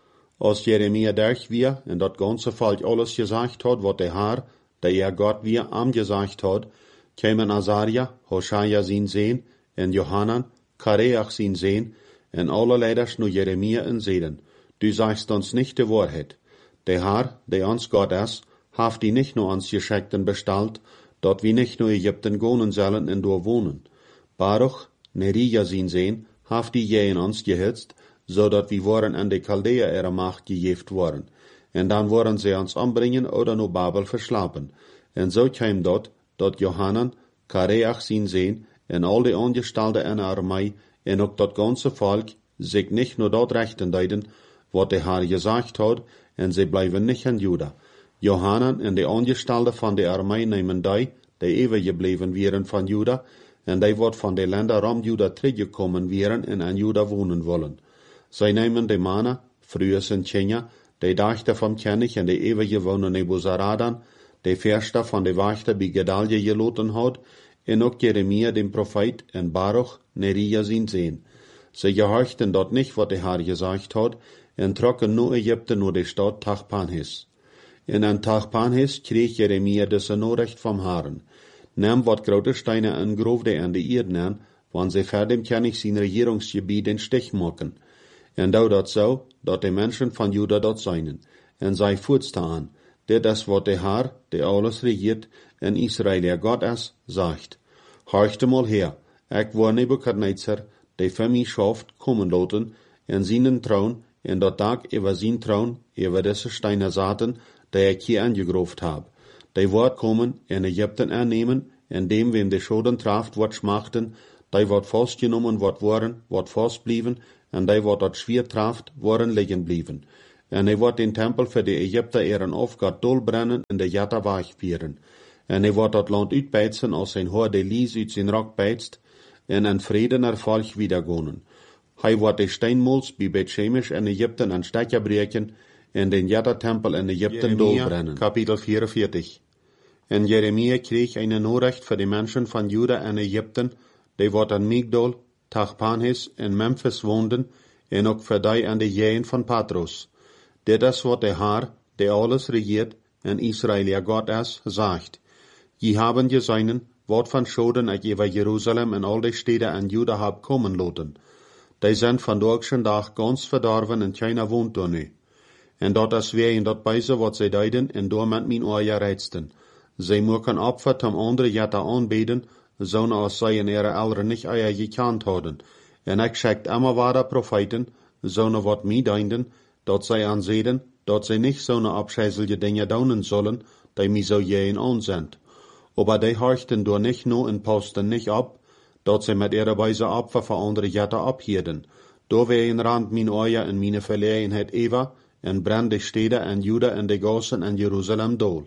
Als Jeremia durch wir, in dort ganze Volk alles gesagt hat, wat der Herr, der er Gott wir am gesagt hat, kämen Asaria, Hoshaja sin Sehn, en Johanan, Kareach sin Sehn, en alle Leiders nur Jeremia in Seden. Du sagst uns nicht die Wahrheit. Der Herr, der uns Gott ist, haft die nicht nur uns Geschickten bestellt, dort wie nicht nur Ägypten gonen sollen und do wohnen. Baruch, Nerija sin Sehn, haft die je in uns gehitzt, so dat wir waren an die Chaldea ihrer Macht gejeft worden. Und dann wollen sie uns umbringen oder nur Babel verschlapen. Und so kam dort, dort Johanan, Kareach sin Sehn, und all die Angestellten in der Armee, und auch das ganze Volk, sich nicht nur dort rechten deuten, wat der Herr gesagt hat, und sie bleiben nicht in Juda. Johanan und die Angestellten von der Armee nehmen die, die ewig geblieben wären von Juda, und die wat von den Ländern um Juda zurückgekommen wären und in Juda wohnen wollen. Sie nehmen die Männer, früher sind Kinder, die Dachter vom König und die ewig gewohnen Nebuzaradan, die Fürster von der Wächter bei Gedalja geloten hat, und auch Jeremia den Prophet und Baruch, Nerija sin Sehn. Sie gehorchten dort nicht, was der Herr gesagt hat, und trocken nur Ägypten nur die Stadt Tachpanhes. In an Tachpanhes krieg Jeremia das Nachricht vom Herrn. Nahm wat grote Steine und grofde an die Erde an, wann sie vor dem König sein Regierungsgebiet den Stich machen. Und da dat so, dat die Menschen von Juda dort seien. Und sei fortstaan, der das wat der Herr, der alles regiert, in Israel Gott es, sagt. Horchte mal her, ich war Nebukadnezar, der für mich schafft, kommen loten, in seinen Traun, in dat Tag über sein Traun, über diese Steine saten, der ich hier angegruft hab. Die wird kommen, in Ägypten annehmen, in dem, wem die Schoden traft, wat schmachten, die wird festgenommen, wat waren, wat festblieben, en die wat dat schwer traft, waren liggen blijven. En hij wordt den tempel voor de Egypter ehren aufgat dolbrennen en de jatta wegvieren. En hij wordt dat land uitpeitsen als zijn hoor de lies uit zijn rok peitst, en een vrede naar volk wiedergonen. Hij wordt de steinmols bij Bethshemesh en Egypten aan stekje breken, en den jatta-tempel in Egypten dolbrennen. Kapitel vierenveertig. En Jeremia kreeg een Nachricht voor de mensen van Juda en Egypten, die wat aan Migdol, Tachpanhes en Memphis woonden, en ook voor die aan de jeën van Patros. Dit is wat de Haar, die alles regiert, en Israël ja God is, zegt. Je haben gezeinen, wat van Schoden ik over Jeruzalem en al die steden aan Juda heb komen laten. Die zijn vandaag dag ganz verdorven en keiner woont er nu. En dat is weer in dat bijze wat zij deiden en door met mijn oor reizten. Zij mogen opfer om andere jatta aanbeden, zo'n als zij in ihre ouderen niet eier gekend hadden. En ik schickt immer ware profeten, zo'n wat mij deinden, dat zij aanzeden, dat zij niet zo'n abscheiselje dingen doen zullen, die mij zo jeen aanzendt. Aber die horchten door nicht no en posten nicht op, dat zij met ihre wijze opfer voor andere jatta ophielden. Door ween rand mijn oor en mijn verlegenheid Eva, en brand de steden en Juda en de gossen en Jeruzalem dol.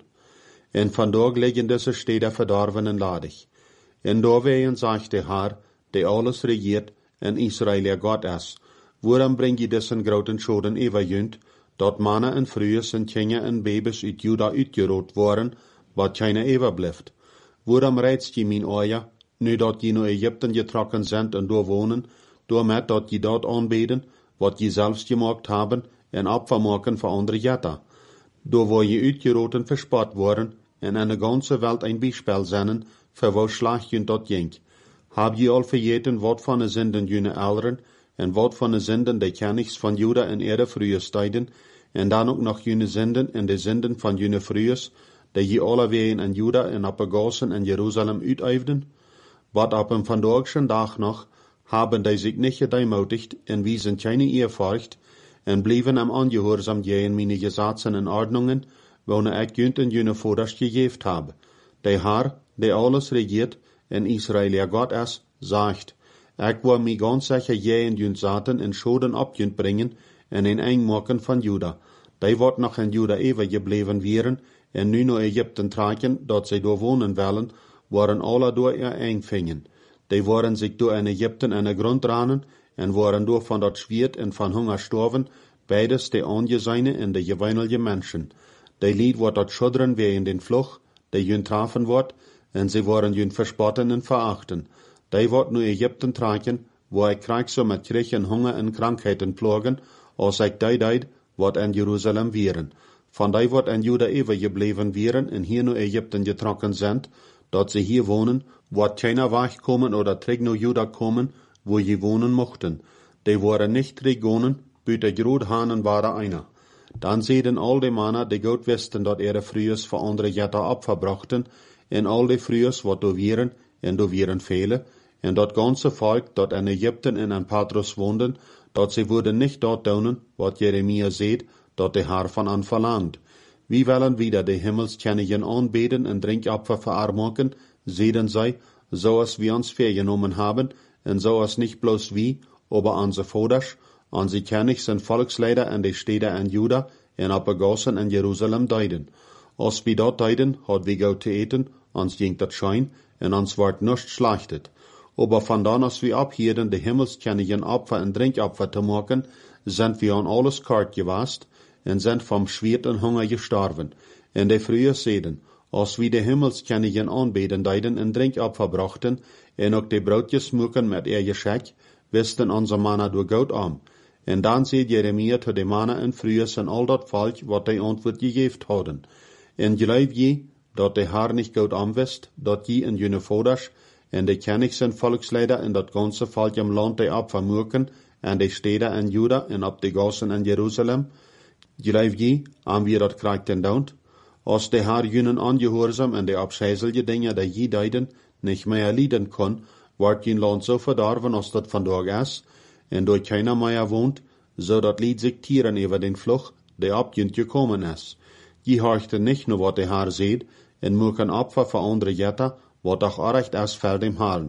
En vandaag liggen deze steden verdorven en ladig. En doorwegen zegt de Haar, die alles regiert, en Israël ja God is, waarom breng je deze grote schoden overjunt, dat mannen en vrouwen en kinderen en baby's uit Juda uitgerood worden, wat keine overblijft? Waarom reizt je mijn oor, nu dat je naar Egypten getrokken zijn en door wonen, door met dat je dat aanbeden, wat je zelfs gemaakt hebben, en opvermaken voor andere jatta? Door waar je uitgeroten verspot worden, en in de ganze Welt een bijspel zijn, voor wo slag je dat jink. Heb je al vergeten wat van de zinden jene ouderen, en wat van de zinden de kennigs van Juda en ihre vroege stijden, en dan ook nog jene zinden en de zinden van jene vroeges, die je alle ween in Juda en op de gossen en Jeruzalem uiteifden? Wat op een vandaagse dag nog, hebben die zich niet gedeimoedigd en wiesen keine eerfurcht, en bleven hem ongehoorzaam jeen meine gesetzen en ordnungen, welke ik junt en jene voders gegeven heb. Die Haar, die alles regiert, en Israël ja God is, zegt, ik wil mij ganz zeker jeen junt zaten en schoden op junt brengen, en in een maken van Juda. Die wordt nog in Juda even gebleven wieren, en nu naar Egypten trekken, dat zij door wonen willen, worden alle door ihr eingvingen. Die worden zich door in Egypten in de grond ranen, en worden door van dat zwiert en van hunger storven, beides de ongezijne en de geweinige mensen. Die lied wordt dat schudderen wie in den vlucht, die jun trafen wordt, en ze worden jun verspotten en verachten. Die wordt nu Egypten trekken, waar ik krijg zo met krieg en hunger en krankheden plogen, als ik die deed, wat in Jeruzalem wieren. Van die wordt in Juda even gebleven wieren en hier nu Egypten getrokken zijn, dat ze hier wonen, wordt keiner wegkomen oder terug naar Juda komen, wo je wonen mochten. Die worden nicht teruggonen, buiten groot hanen waren einer. Dan zeiden al die mannen die goed wisten dat ihre vrouwen voor andere jatta opverbrachten, en al die vrouwen wat door wieren, en door wieren vele, en dat ganze volk dat in Egypten en in Patros woonden, dat ze worden nicht dort doen, wat Jeremia zegt, dat de Haar van aan verlangt. Wie willen wieder de Himmelskennigen aanbeden en drinkopfer verarmaken, zeiden zij, zoals we ons vergenomen hebben, en zoals nicht bloß wie, aber onze voders, onze kennigs en volksleider en de steden en Juda, en op de gossen en Jeruzalem deiden. Als we dat deiden, had we goed te eten, ons ging dat schijn, en ons wordt nichts schlachtet. Aber van dan als we ophielden de Himmelskennigen opfer en drinkopfer te maken, sind wir an alles kort gewast, en sind vom Schwert en Hunger gestorven. En de früher zeiden, als we de Himmelskennigen aanbeden deiden en drinkopfer brachten, en ook de broodjes moeken met ihr geschenk, wisten onze mannen door goud om. En dan zei Jeremia tot de mannen en vrouwen en al dat volk wat die antwoord gegeven hadden. En geloof je, dat de Haar niet goed om wist, dat je en jene voders, en de kennigs en volksleider en dat ganze volk im land die opfer moeken, en de steden en Juda en op de gossen en Jeruzalem? Geloof je, aan wie dat krijgt en doont? Als de Haar junen ongehoorzaam en de abscheiselje dingen die je deiden, nicht mehr lieden kon, wordt je land zo verdorven als dat vandaag is, en door keiner meer woont, zodat lied zich tieren over den vlucht, die op junt gekomen is. Je horchte nicht nur wat de Haar zegt, en moeken opfer voor andere jetta, wat doch orecht is voor dem Halen.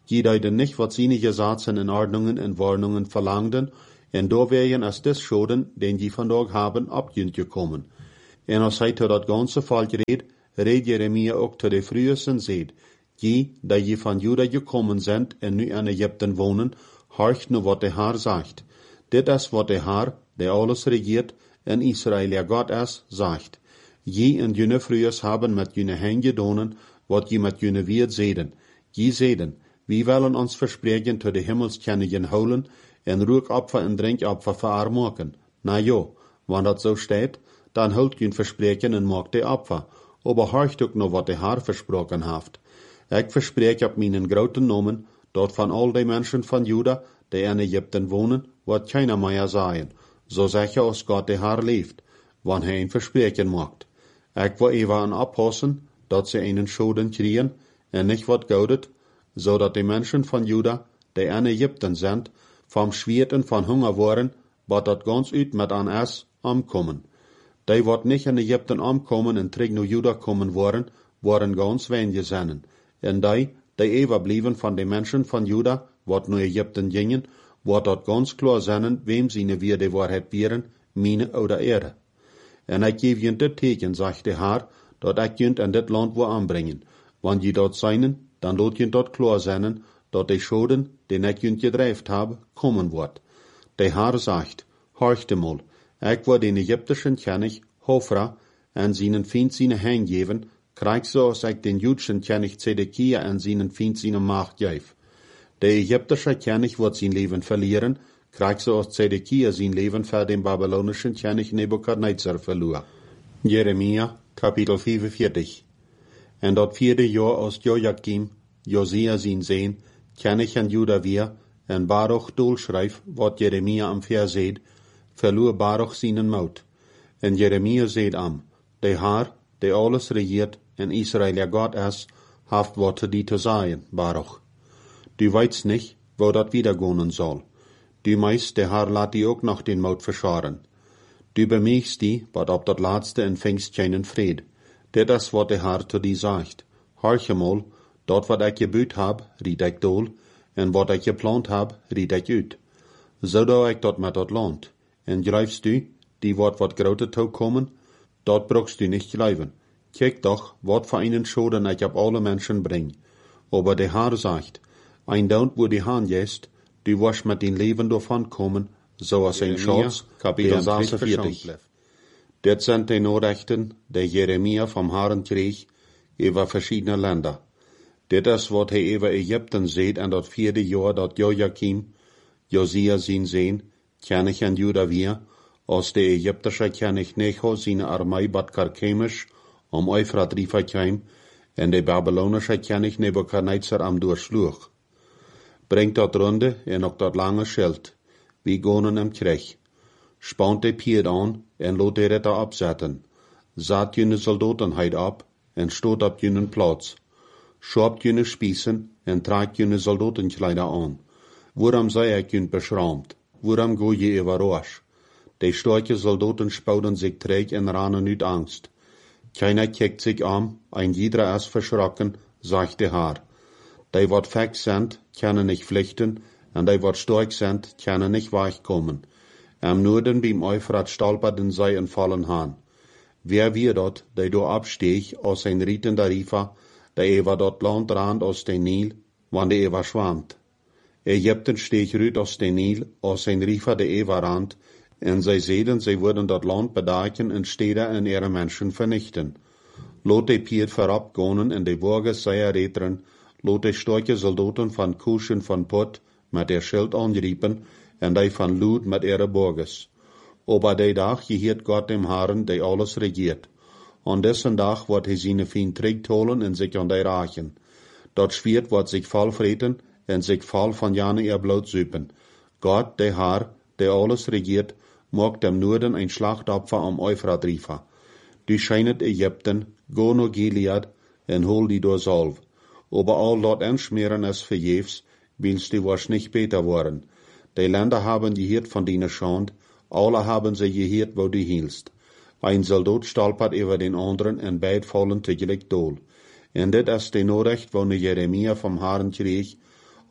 Je deiden nicht, wat seine Gesetze in Ordnungen en Warnungen verlangden, en door wären als des Schoden, den je vandaag haben, abjünt gekommen. En als hij tot dat ganze Fall reed, reed Jeremia ook tot de frühesten zeed, je, dat je van Juda gekommen sind en nu in Egypten wohnen, horcht nu wat de Haar sagt. Dit is wat de Haar, der alles regiert, en Israel ja Gott is, sagt. Je en jene frühes haben met jene hen gedonen, wat je met jene wierd zeden. Je zeden, wie willen ons verspreken tot de himmelskennigen holen, en rookopfer en drinkopfer verarmoken. Na jo, wanneer dat zo steht, dan hult je verspreken en maakt de opfer. Aber horcht ook nog wat de Haar versproken heeft. Ik verspreek op mijn grote nomen, dat van al die mensen van Juda, die in Egypten wonen, wat keiner meer zijn. Zo zeg je als God de Haar leeft, wanneer hij een verspreken maakt. Ik wil even aan oppassen, dat ze een schoden kriegen, en niet wat goudet, zodat de mensen van Juda, die in Egypten zijn, vom Schwert en van Hunger worden, wat dat ganz uit met aan es omkomen. Die wat niet in Egypten omkomen en terug naar Juda komen worden, worden ganz wenige zijn. En die, die even blijven van de mensen van Juda, wat naar Egypten gingen, wordt dat ganz klar zijn, wem sie weer de waarheid bieren, mine oder ere. En ik geef je dit teken, zegt de Haar, dat ik je in dit land wil aanbrengen. Want je dat zijn, dan laat je dat klar zijn, dat de schoden, die ik je gedreven heb, komen wordt. De Haar zegt, horchte mal, ik wil den Egyptischen König, Hofra, en zijn vriend zijn hand geven, krijg zoals ik den Judschen König Zedekia en zijn vriend zijn macht geef. De Egyptische König wird sein Leben verlieren, krijg zoals Zedekia zijn Leben voor den babylonischen König Nebukadnezar verloor. Jeremia, Kapitel vierundvierzig. En dat vierde jaar als Joachim, Josia zijn zeen, König en Juda weer, en Baruch doelschrijf, wat Jeremia am verzeed, verloor Baruch zijn moed. En Jeremia zeed am, de Haar, de alles regiert, en Israel ja God is, haft wat te die te zeggen, Baruch. Du weißt nicht, wo dat wiedergehen soll. Du meist, der Herr laat die ook noch den Mut verscharen. Du bemerkst die, wat op dat laatste empfängst keinen Fried. Dit is wat der Herr zu die sagt. Horche mal, dat wat ik gebuut heb, ried ik dool, en wat ik geplant heb, ried ik uit. Zo doe ik dat met dat land. En grijfst du, die wat wat grote toe komen, dat brukst du nicht gleiven. Kijk doch, wat voor einen Schoden ik op alle mensen breng. Aber der Herr sagt, ein Daunt, wo die Hand jest, du wirst mit den Leben davon kommen, so als ein Schatz, Kapitel sechsundvierzig. Dit sind die Nachrichten, die Jeremia vom Herrn kreeg, über verschiedene Länder. Dit is wat hij über Ägypten seht in dat vierde Jahr, dat Joachim, Josia zijn zeen, König en Juda weer, als de Ägyptische König Necho seine Armee bat Karkemisch, om Euphrat Rifa kwam, en de Babylonische König Nebukadnezar am durchsloeg. Brengt dat runde en ook dat lange schild, wie gonen hem kreeg. Spant de pied aan en laat de ritter opzetten. Zat jene soldatenheid op en stoot op jene plaats. Schaapt jene spießen en tragt jene soldatenkleider aan. Waarom sei ik jene beschraamt? Waarom go je überrasch? De starke soldaten spouden zich treeg en ranen uit angst. Keiner kijkt zich aan, ein jeder is verschrokken, sagt de Haar. Die wat fix sind, können nicht flüchten, en die wat stark sind, können nicht weichkommen. Am Norden beim Euphrat stolperten sie und fallen han. Wer wir dort, die do absteeg, aus ein rietender Rifa, der über dort Land rand aus den Nil, wann der über schwammt. Ägypten steeg rüt aus den Nil, aus ein Rifa der über rand, en sie sehen, sie würden dort Land bedaken und Städte und ihre Menschen vernichten. Lot die Pier verabgonen en de Burger sei retren, lot de starke Soldaten van Kusch en van Put met der Schild anriepen, en die van Lud met ihre Burgers. Aber de dag geheert Gott dem Herrn, der alles regiert. An dessen Dag wird hij seine Fien terugholen en sich an die rachen. Dat Schwert wird sich voll vreten en sich voll van jane ihr Blut süpen. Gott, der Herr, der alles regiert, macht dem Norden ein Schlachtopfer am Euphrat Rifa. Du scheinet Ägypten, go no Gilead, en hol die door Salv. Aber all dort anschmieren es verjefs, willst du was nicht beter worden. Die Länder haben gehört von deiner Schand, alle haben sie gehört, wo du hielst. Ein Soldat stolpert über den anderen en beid fallen tegelijk dool. En dit is de Nachricht, wo Jeremia vom Herrn kreeg,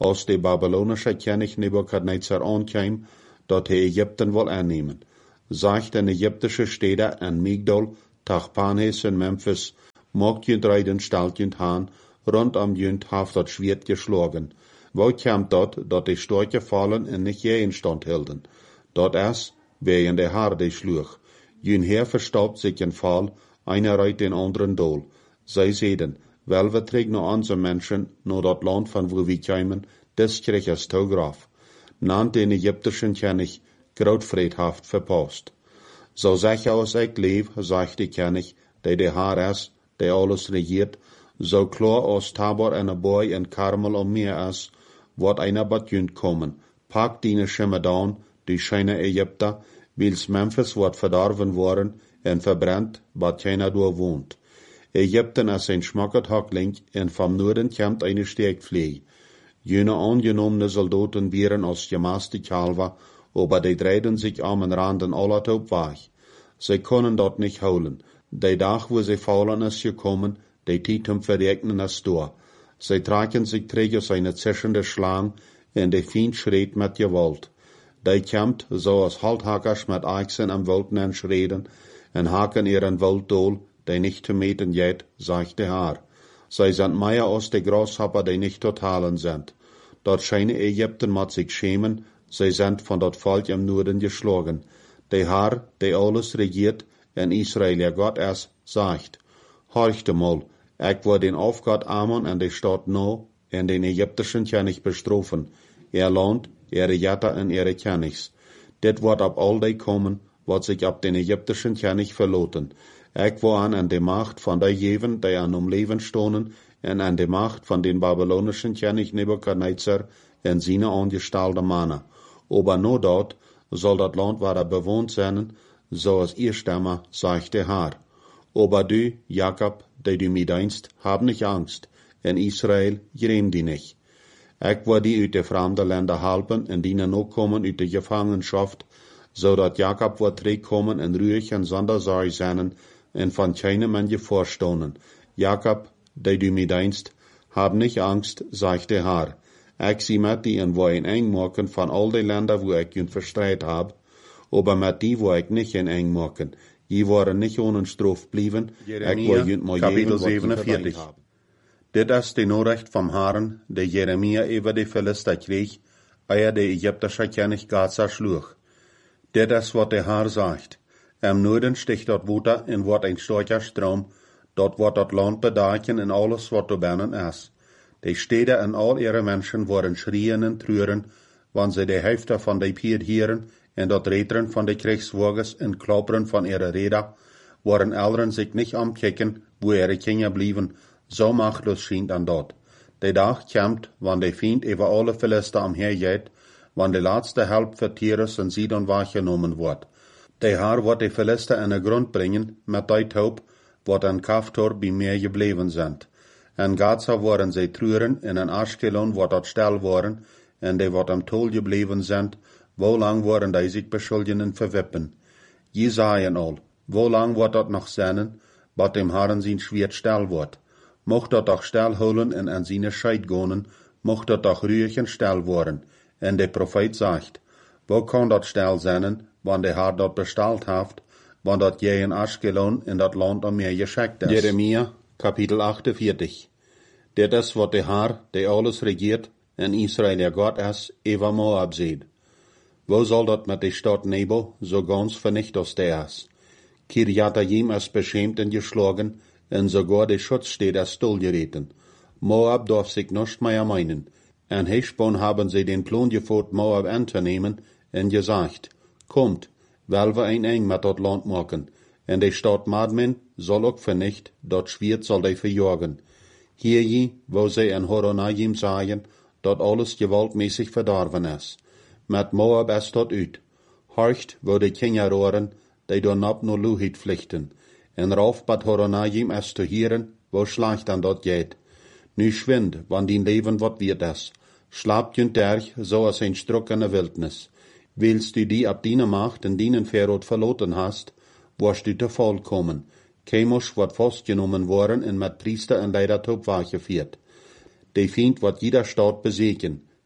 als de babylonische König Nebukadnezar aankwam, dat hij Ägypten wil aannemen. Zag de Ägyptische Städte en Migdol, Tachpanhes en Memphis, mocht junt rijden stelt junt haan, rondom junt haft dat Schwert geschlagen. Wo kwam dat, dat de Storche vallen en nicht je in stand hielden? Dat is, wegen de Haar de sloeg. Jun Heer verstaubt sich in Fall, einer reit den anderen dool. Zij zeiden, wel we trek no onze Menschen, no dat land van wo we kwamen, des Kriegers toegraf. Nant den Ägyptischen König, grootvreedhaft verpast. So zeg als ik leef, zegt de König, der de Haar is, der alles regiert, so klar als Tabor en een boy en Karmel om meer is, wordt einer bat junt komen. Pak die Schimme down, die scheine Ägypter, wils Memphis wordt verdorven worden en verbrennt, wat keiner door woont. Ägypten is een schmackert Hackling en van Noorden komt eine Steekvlee. Jene angenommene Soldaten wären als gemaste Kalver, aber die dreiden sich am Randen aller op weg. Sie können dort nicht holen. Der Tag, wo sie faulen ist gekommen, der Tiet zum Verregnen ist da. Sie tragen sich träge seine zischende Schlang, en der Feind schreit mit Gewalt. Der kommt, so als Halthackers mit Eichsen am Waldnen schreden, en haken ihren Walddol, der nicht zu meten jet, sagt der Haar. Sie sind mehr als die Grashopper, die nicht totalen sind. Dort scheinen Ägypten mit sich schämen, sie sind von dort Volk im Norden geschlagen. Der Haar, der alles regiert, en Israel ja Gott ist, sagt, horchte mal, ich will den Aufgott Ammon an der Stadt No, en den ägyptischen König bestrafen, er Land, ihre Jätter en ihre Königs. Dit wird ab all die kommen, wat sich ab den ägyptischen König verloten. Ich will an an die Macht von der Jeven, die an um Leben stonen, en an die Macht von den babylonischen König Nebukadnezar en seine angestellte Männer. Aber nur dort soll das Land wieder bewohnt sein, so als ihr Stamme, sagt der Herr. Aber du, Jakob, der du mir dienst, hab nicht Angst, en Israel, gräm die nicht. Ich will die uit de fremde Länder helpen en die noch kommen uit de Gefangenschaft, so dat Jakob wird terugkommen en ruhig en zonder Sorge zijn en van keinem man je voorstonen. Jakob, der du mir dienst, hab nicht Angst, sagt der Herr. Ich zie met die en wo een eng maken van al die Länder, wo ich jun verstreit hab, aber met die, wo ich nicht een eng maken. Je waren nicht ohne Straf blieben, ich will jun mal Kapitel zevenenveertig. Dit is de Nachricht vom Herrn, der Jeremia über die Philister kreeg, eer de Ägyptische König Gaza schlug. Dit is wat der Herr sagt. Am Norden sticht dort Water en wordt een starker Strom, dort wordt dat Land bedaken en alles wat er binnen is. Die Städte en al ihre Menschen worden schrien en treuren, wann sie die Hälfte von die Pier hieren en dat Rädern von die Kriegswagens en Klappern von ihre Räder, worden Eltern sich nicht amkicken, wo ihre Kinder blieben, so machtlos schien dann dort. Der Tag kommt, wann der Feind über alle Philister amhergeht, wann die letzte Hälfte für Tyrus und Sidon wahrgenommen wird. Der Herr wird die Philister in den Grund bringen, mit der Taub, wat an Kaftor bei mir geblieben sind. En Gaza worden sie treuren, en in Ashkelon wird dort still worden, en die wat am Tol geblieben sind, wo lang worden die sich beschuldigen verwippen. Je sagen all, wo lang wird dort noch sein, wat dem Herrn sein Schwert still wird. Mocht dort auch still holen en an seine Scheid gehen, mocht dort auch ruhig und still worden. En der Prophet sagt, wo kann dort still sein, wann der Herr dort bestellt hat, wann dort je in Ashkelon in dat Land um mir geschickt ist. Jeremia, Kapitel achtundvierzig. Dit is wat der Herr, der alles regiert, en Israel der Gott ist, über Moab sieht. Wo soll dort mit der Stadt Nebo so ganz vernichtet der ist? Kirjatayim ist beschämt und geschlagen, en sogar die Schutzstädte ist stillgereten. Moab darf sich nicht mehr meinen. En Heshbon haben sie den Plan gefordert, Moab anzunehmen, en gesagt, kommt, weil wir ein eng mit dort Land machen, en die Stadt Madmen soll auch vernicht, dort Schwert soll die verjagen. Hier je, wo sie in Horonayim sagen, dort alles gewaltmäßig verdorben ist. Mit Moab ist dort uit. Horcht, wo die Kinder rohren, die dort ab nur Luhit pflichten. En rauf bad Horonayim ist zu hören, wo Schlecht an dort geht. Nu schwind, wann din Leben wat wird es. Schlapt jünt derch, so als ein Struck in der Wildnis. Willst du die ab deiner Macht in deinen Verrot verloten hast, wirst du zu Fall kommen. Chemusch wird festgenommen worden und mit Priester und Leiter top weggeführt. Die Feind wird jeder Stadt besiegen.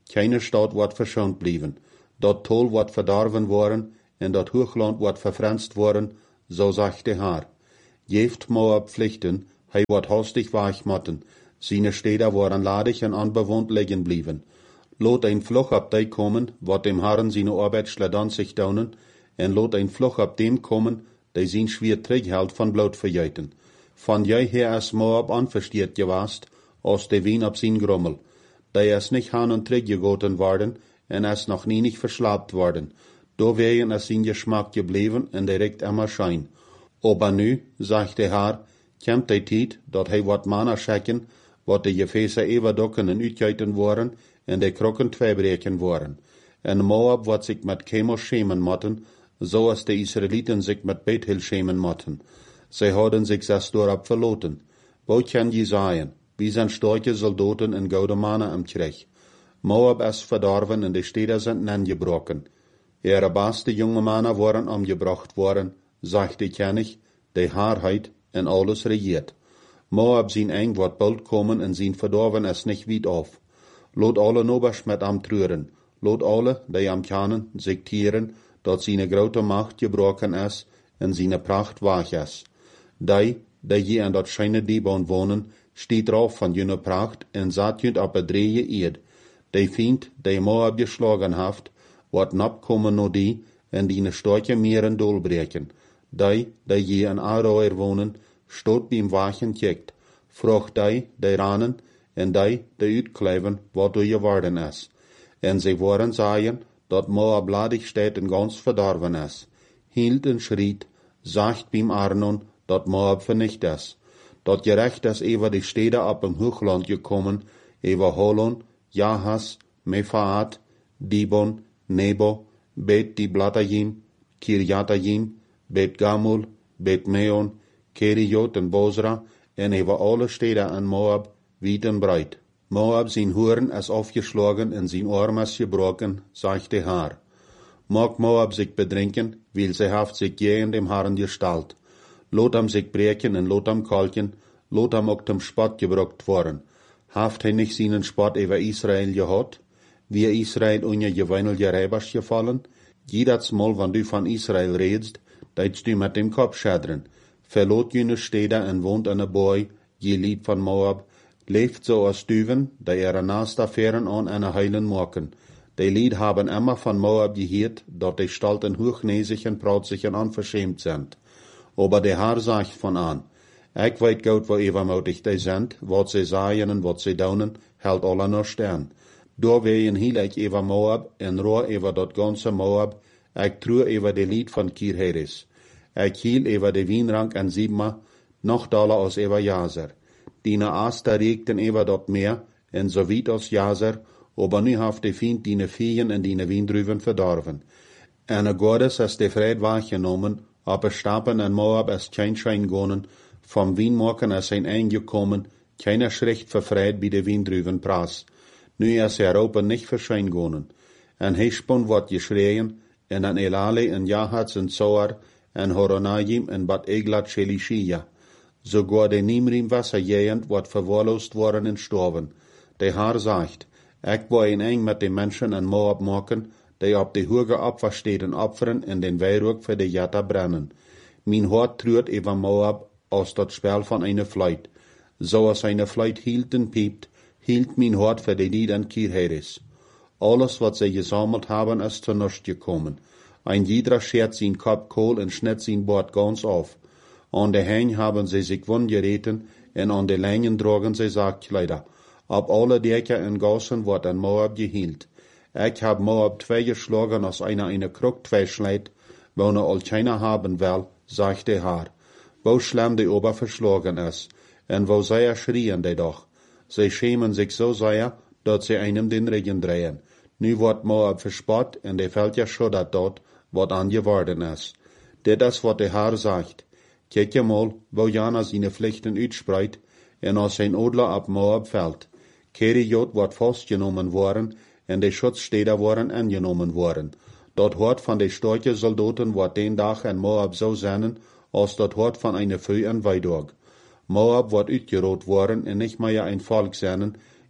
keine Stadt wird verschont blieben. Dort Tol wird verdorven worden, en dat Hochland wird verfranst worden, so sagt der Herr. Jeft Moab pflichten, hij wird hastig weichmatten, seine Städte worden ladig en unbewohnt liegen blieben. Lot ein Fluch ab dei kommen, wat dem Herrn seine Arbeit schledern sich daunen, en lot ein Fluch ab dem kommen, dei sein schwer Träghalt von Blut verjeiten. Von jij her as Moab anverstiert gewast, aus de Wien ab sein Grummel, dei es nicht han und träggegoten worden, en es noch nie nicht verschlapt worden. Do wären es sein Geschmack geblieben en direkt immer schein. Aber nu, sagt der Herr, kämmt die Tijd, dat hij wat Manna schecken, wat de Gefäße eberdocken en uitgeiten worden, en de Krocken tweebreken worden. En Moab wat sich met Chemos schämen motten, so als de Israeliten sich met Bethel schämen motten. Sie hadden sich zes dorab verloten. Wo kann je sagen, wie zijn starke Soldaten en goude Mannen am Krieg. Moab ist verdorven en de Städte sind nengebroken. Ihre beste junge Männer waren umgebracht worden, sagt die König, die Wahrheit en alles regiert. Moab zijn eng wat bald kommen en zijn verdorven es nicht weit auf. Lot alle nobers met am trüren, lot alle, die am kennen, sich tieren, dat seine grote Macht gebroken is en seine Pracht wach is. Die, die je in dat scheine Dibon wohnen, steht drauf von jene Pracht en zat jünt op het dreie eed. Die Feind, die Moab geschlagen haft, wat napkommen no die, en die ne starke Meeren dolbreken. Die, die je in Aroer wohnen, stot beim Wachen kijkt. Vroeg die, die ranen, en die, die uitkleven, wat du geworden is. En sie waren sagen, dat Moab ladig steht en ganz verdorven is. Hield en schriet, sagt beim Arnon, dat Moab vernicht is. Dat gerecht is over die Städte ab im Hochland gekommen, over Holon, Jahas, Mefaat, Dibon, Nebo, Bet Diblatayim, Kirjatayim, Bet Gamul, Bet Meon, Keriot en Bosra, en over alle Städte in Moab, weit en breit. Moab zijn Huren is aufgeschlagen en zijn Arm is gebroken, sagt der Herr. Mag Moab sich bedrinken, weil sie haft sich je in dem Herrn gestalt. Lot am sich breken en lot am kalken, lot am ook dem Spott gebrokt worden. Haft hij nicht seinen Spott über Israel gehad? Wie Israel unje geweinelje Reibers gefallen? Jedes Mal, wenn du von Israel redst, deitst du mit dem Kopf schädren. Verlot jene Städte en wohnt in a Boy, je Lied von Moab, leeft so als Düven, die ihre Nastaffären an eine heilen mocken. Die Lied haben immer von Moab gehört, dort die Stalten hochnäsig und prautzig und unverschämt sind. Aber der Herr sagt von an, ich weet gut, wo übermütig die sind, wat sie sagen und wat sie daunen, hält alle noch stern. Da wehen hiel ich über Moab, en rohr über dat ganze Moab, ich true über die Lied von Kirheres. Ich hiel über die Wienrank an Sibma, noch daler als über Jaser. Dine Aster regten über dat Meer, en so weit als Jaser, aber nu haft die Feind dine Feen en dine Wiendrüven verdorven. En a Gottes has de Fried wahrgenommen, aber Stappen en Moab es kein Schein gonen, vom Wienmocken es ein eingekommen, keiner Schrecht verfreit bei de Wiendrüven praß. Nu is Europa nicht verschein gonen. En Heshbon wordt geschreien, en an Elale en Jahats en Zoar, en Horonayim en Bat Eglat Shelishia. Sogar de Nimrim Wasserjähend wordt verwahrlost worden en storven. De Herr sagt, ich wo ein eng mit den Menschen in Moab machen, die op de hoge Opferstätten opfern en den Weihrug für de Jatta brennen. Mein Hort trürt über Moab aus dat Spel von einer Fleut. So als eine Fleut hielt en piept, hielt mein Hort für de Lied an Kirheres. Alles, was sie gesammelt haben, ist zu nichts gekommen. Ein jeder schert sein Kopf Kohl und schnitt sein Bord ganz auf. An de Hein haben sie sich wundgereten, en an de Längen drogen sie Sargkleider. Ab alle Dächer en Gassen wird an Moab gehielt. Ich hab Moab zwei geschlagen, als einer eine Krug zwei schleit, wo ne all keiner haben will, sagt der Herr. Wo schlimm die Ober verschlagen ist, en wo sehr schrien die doch. Sie schämen sich so sehr, dat sie einem den Regen drehen. Nu wird Moab verspott, en de fällt ja schuddert dort, wat angeworden ist. Dit is wat der Herr sagt. Kijk je mal, wo Jana seine Pflichten uitspreit, en als sein Odler ab Moab fällt. Keriot wordt vastgenommen worden, en de Schutzstädte worden angenommen worden. Dat Hort van de starke Soldaten wordt den Dag in Moab so zijn, als dat Hort van eine Veu en Weidorg. Moab wordt uitgeroot worden en nicht mehr ein Volk zijn,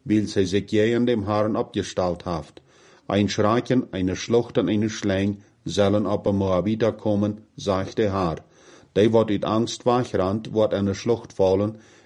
weil sie sich je an dem Herrn abgestellt haft. Ein Schrecken, eine Schlucht und eine Schläng sollen auf den Moabiter kommen, sagt der Herr. Die, wat uit Angst wegrennt, wird eine Schlucht fallen,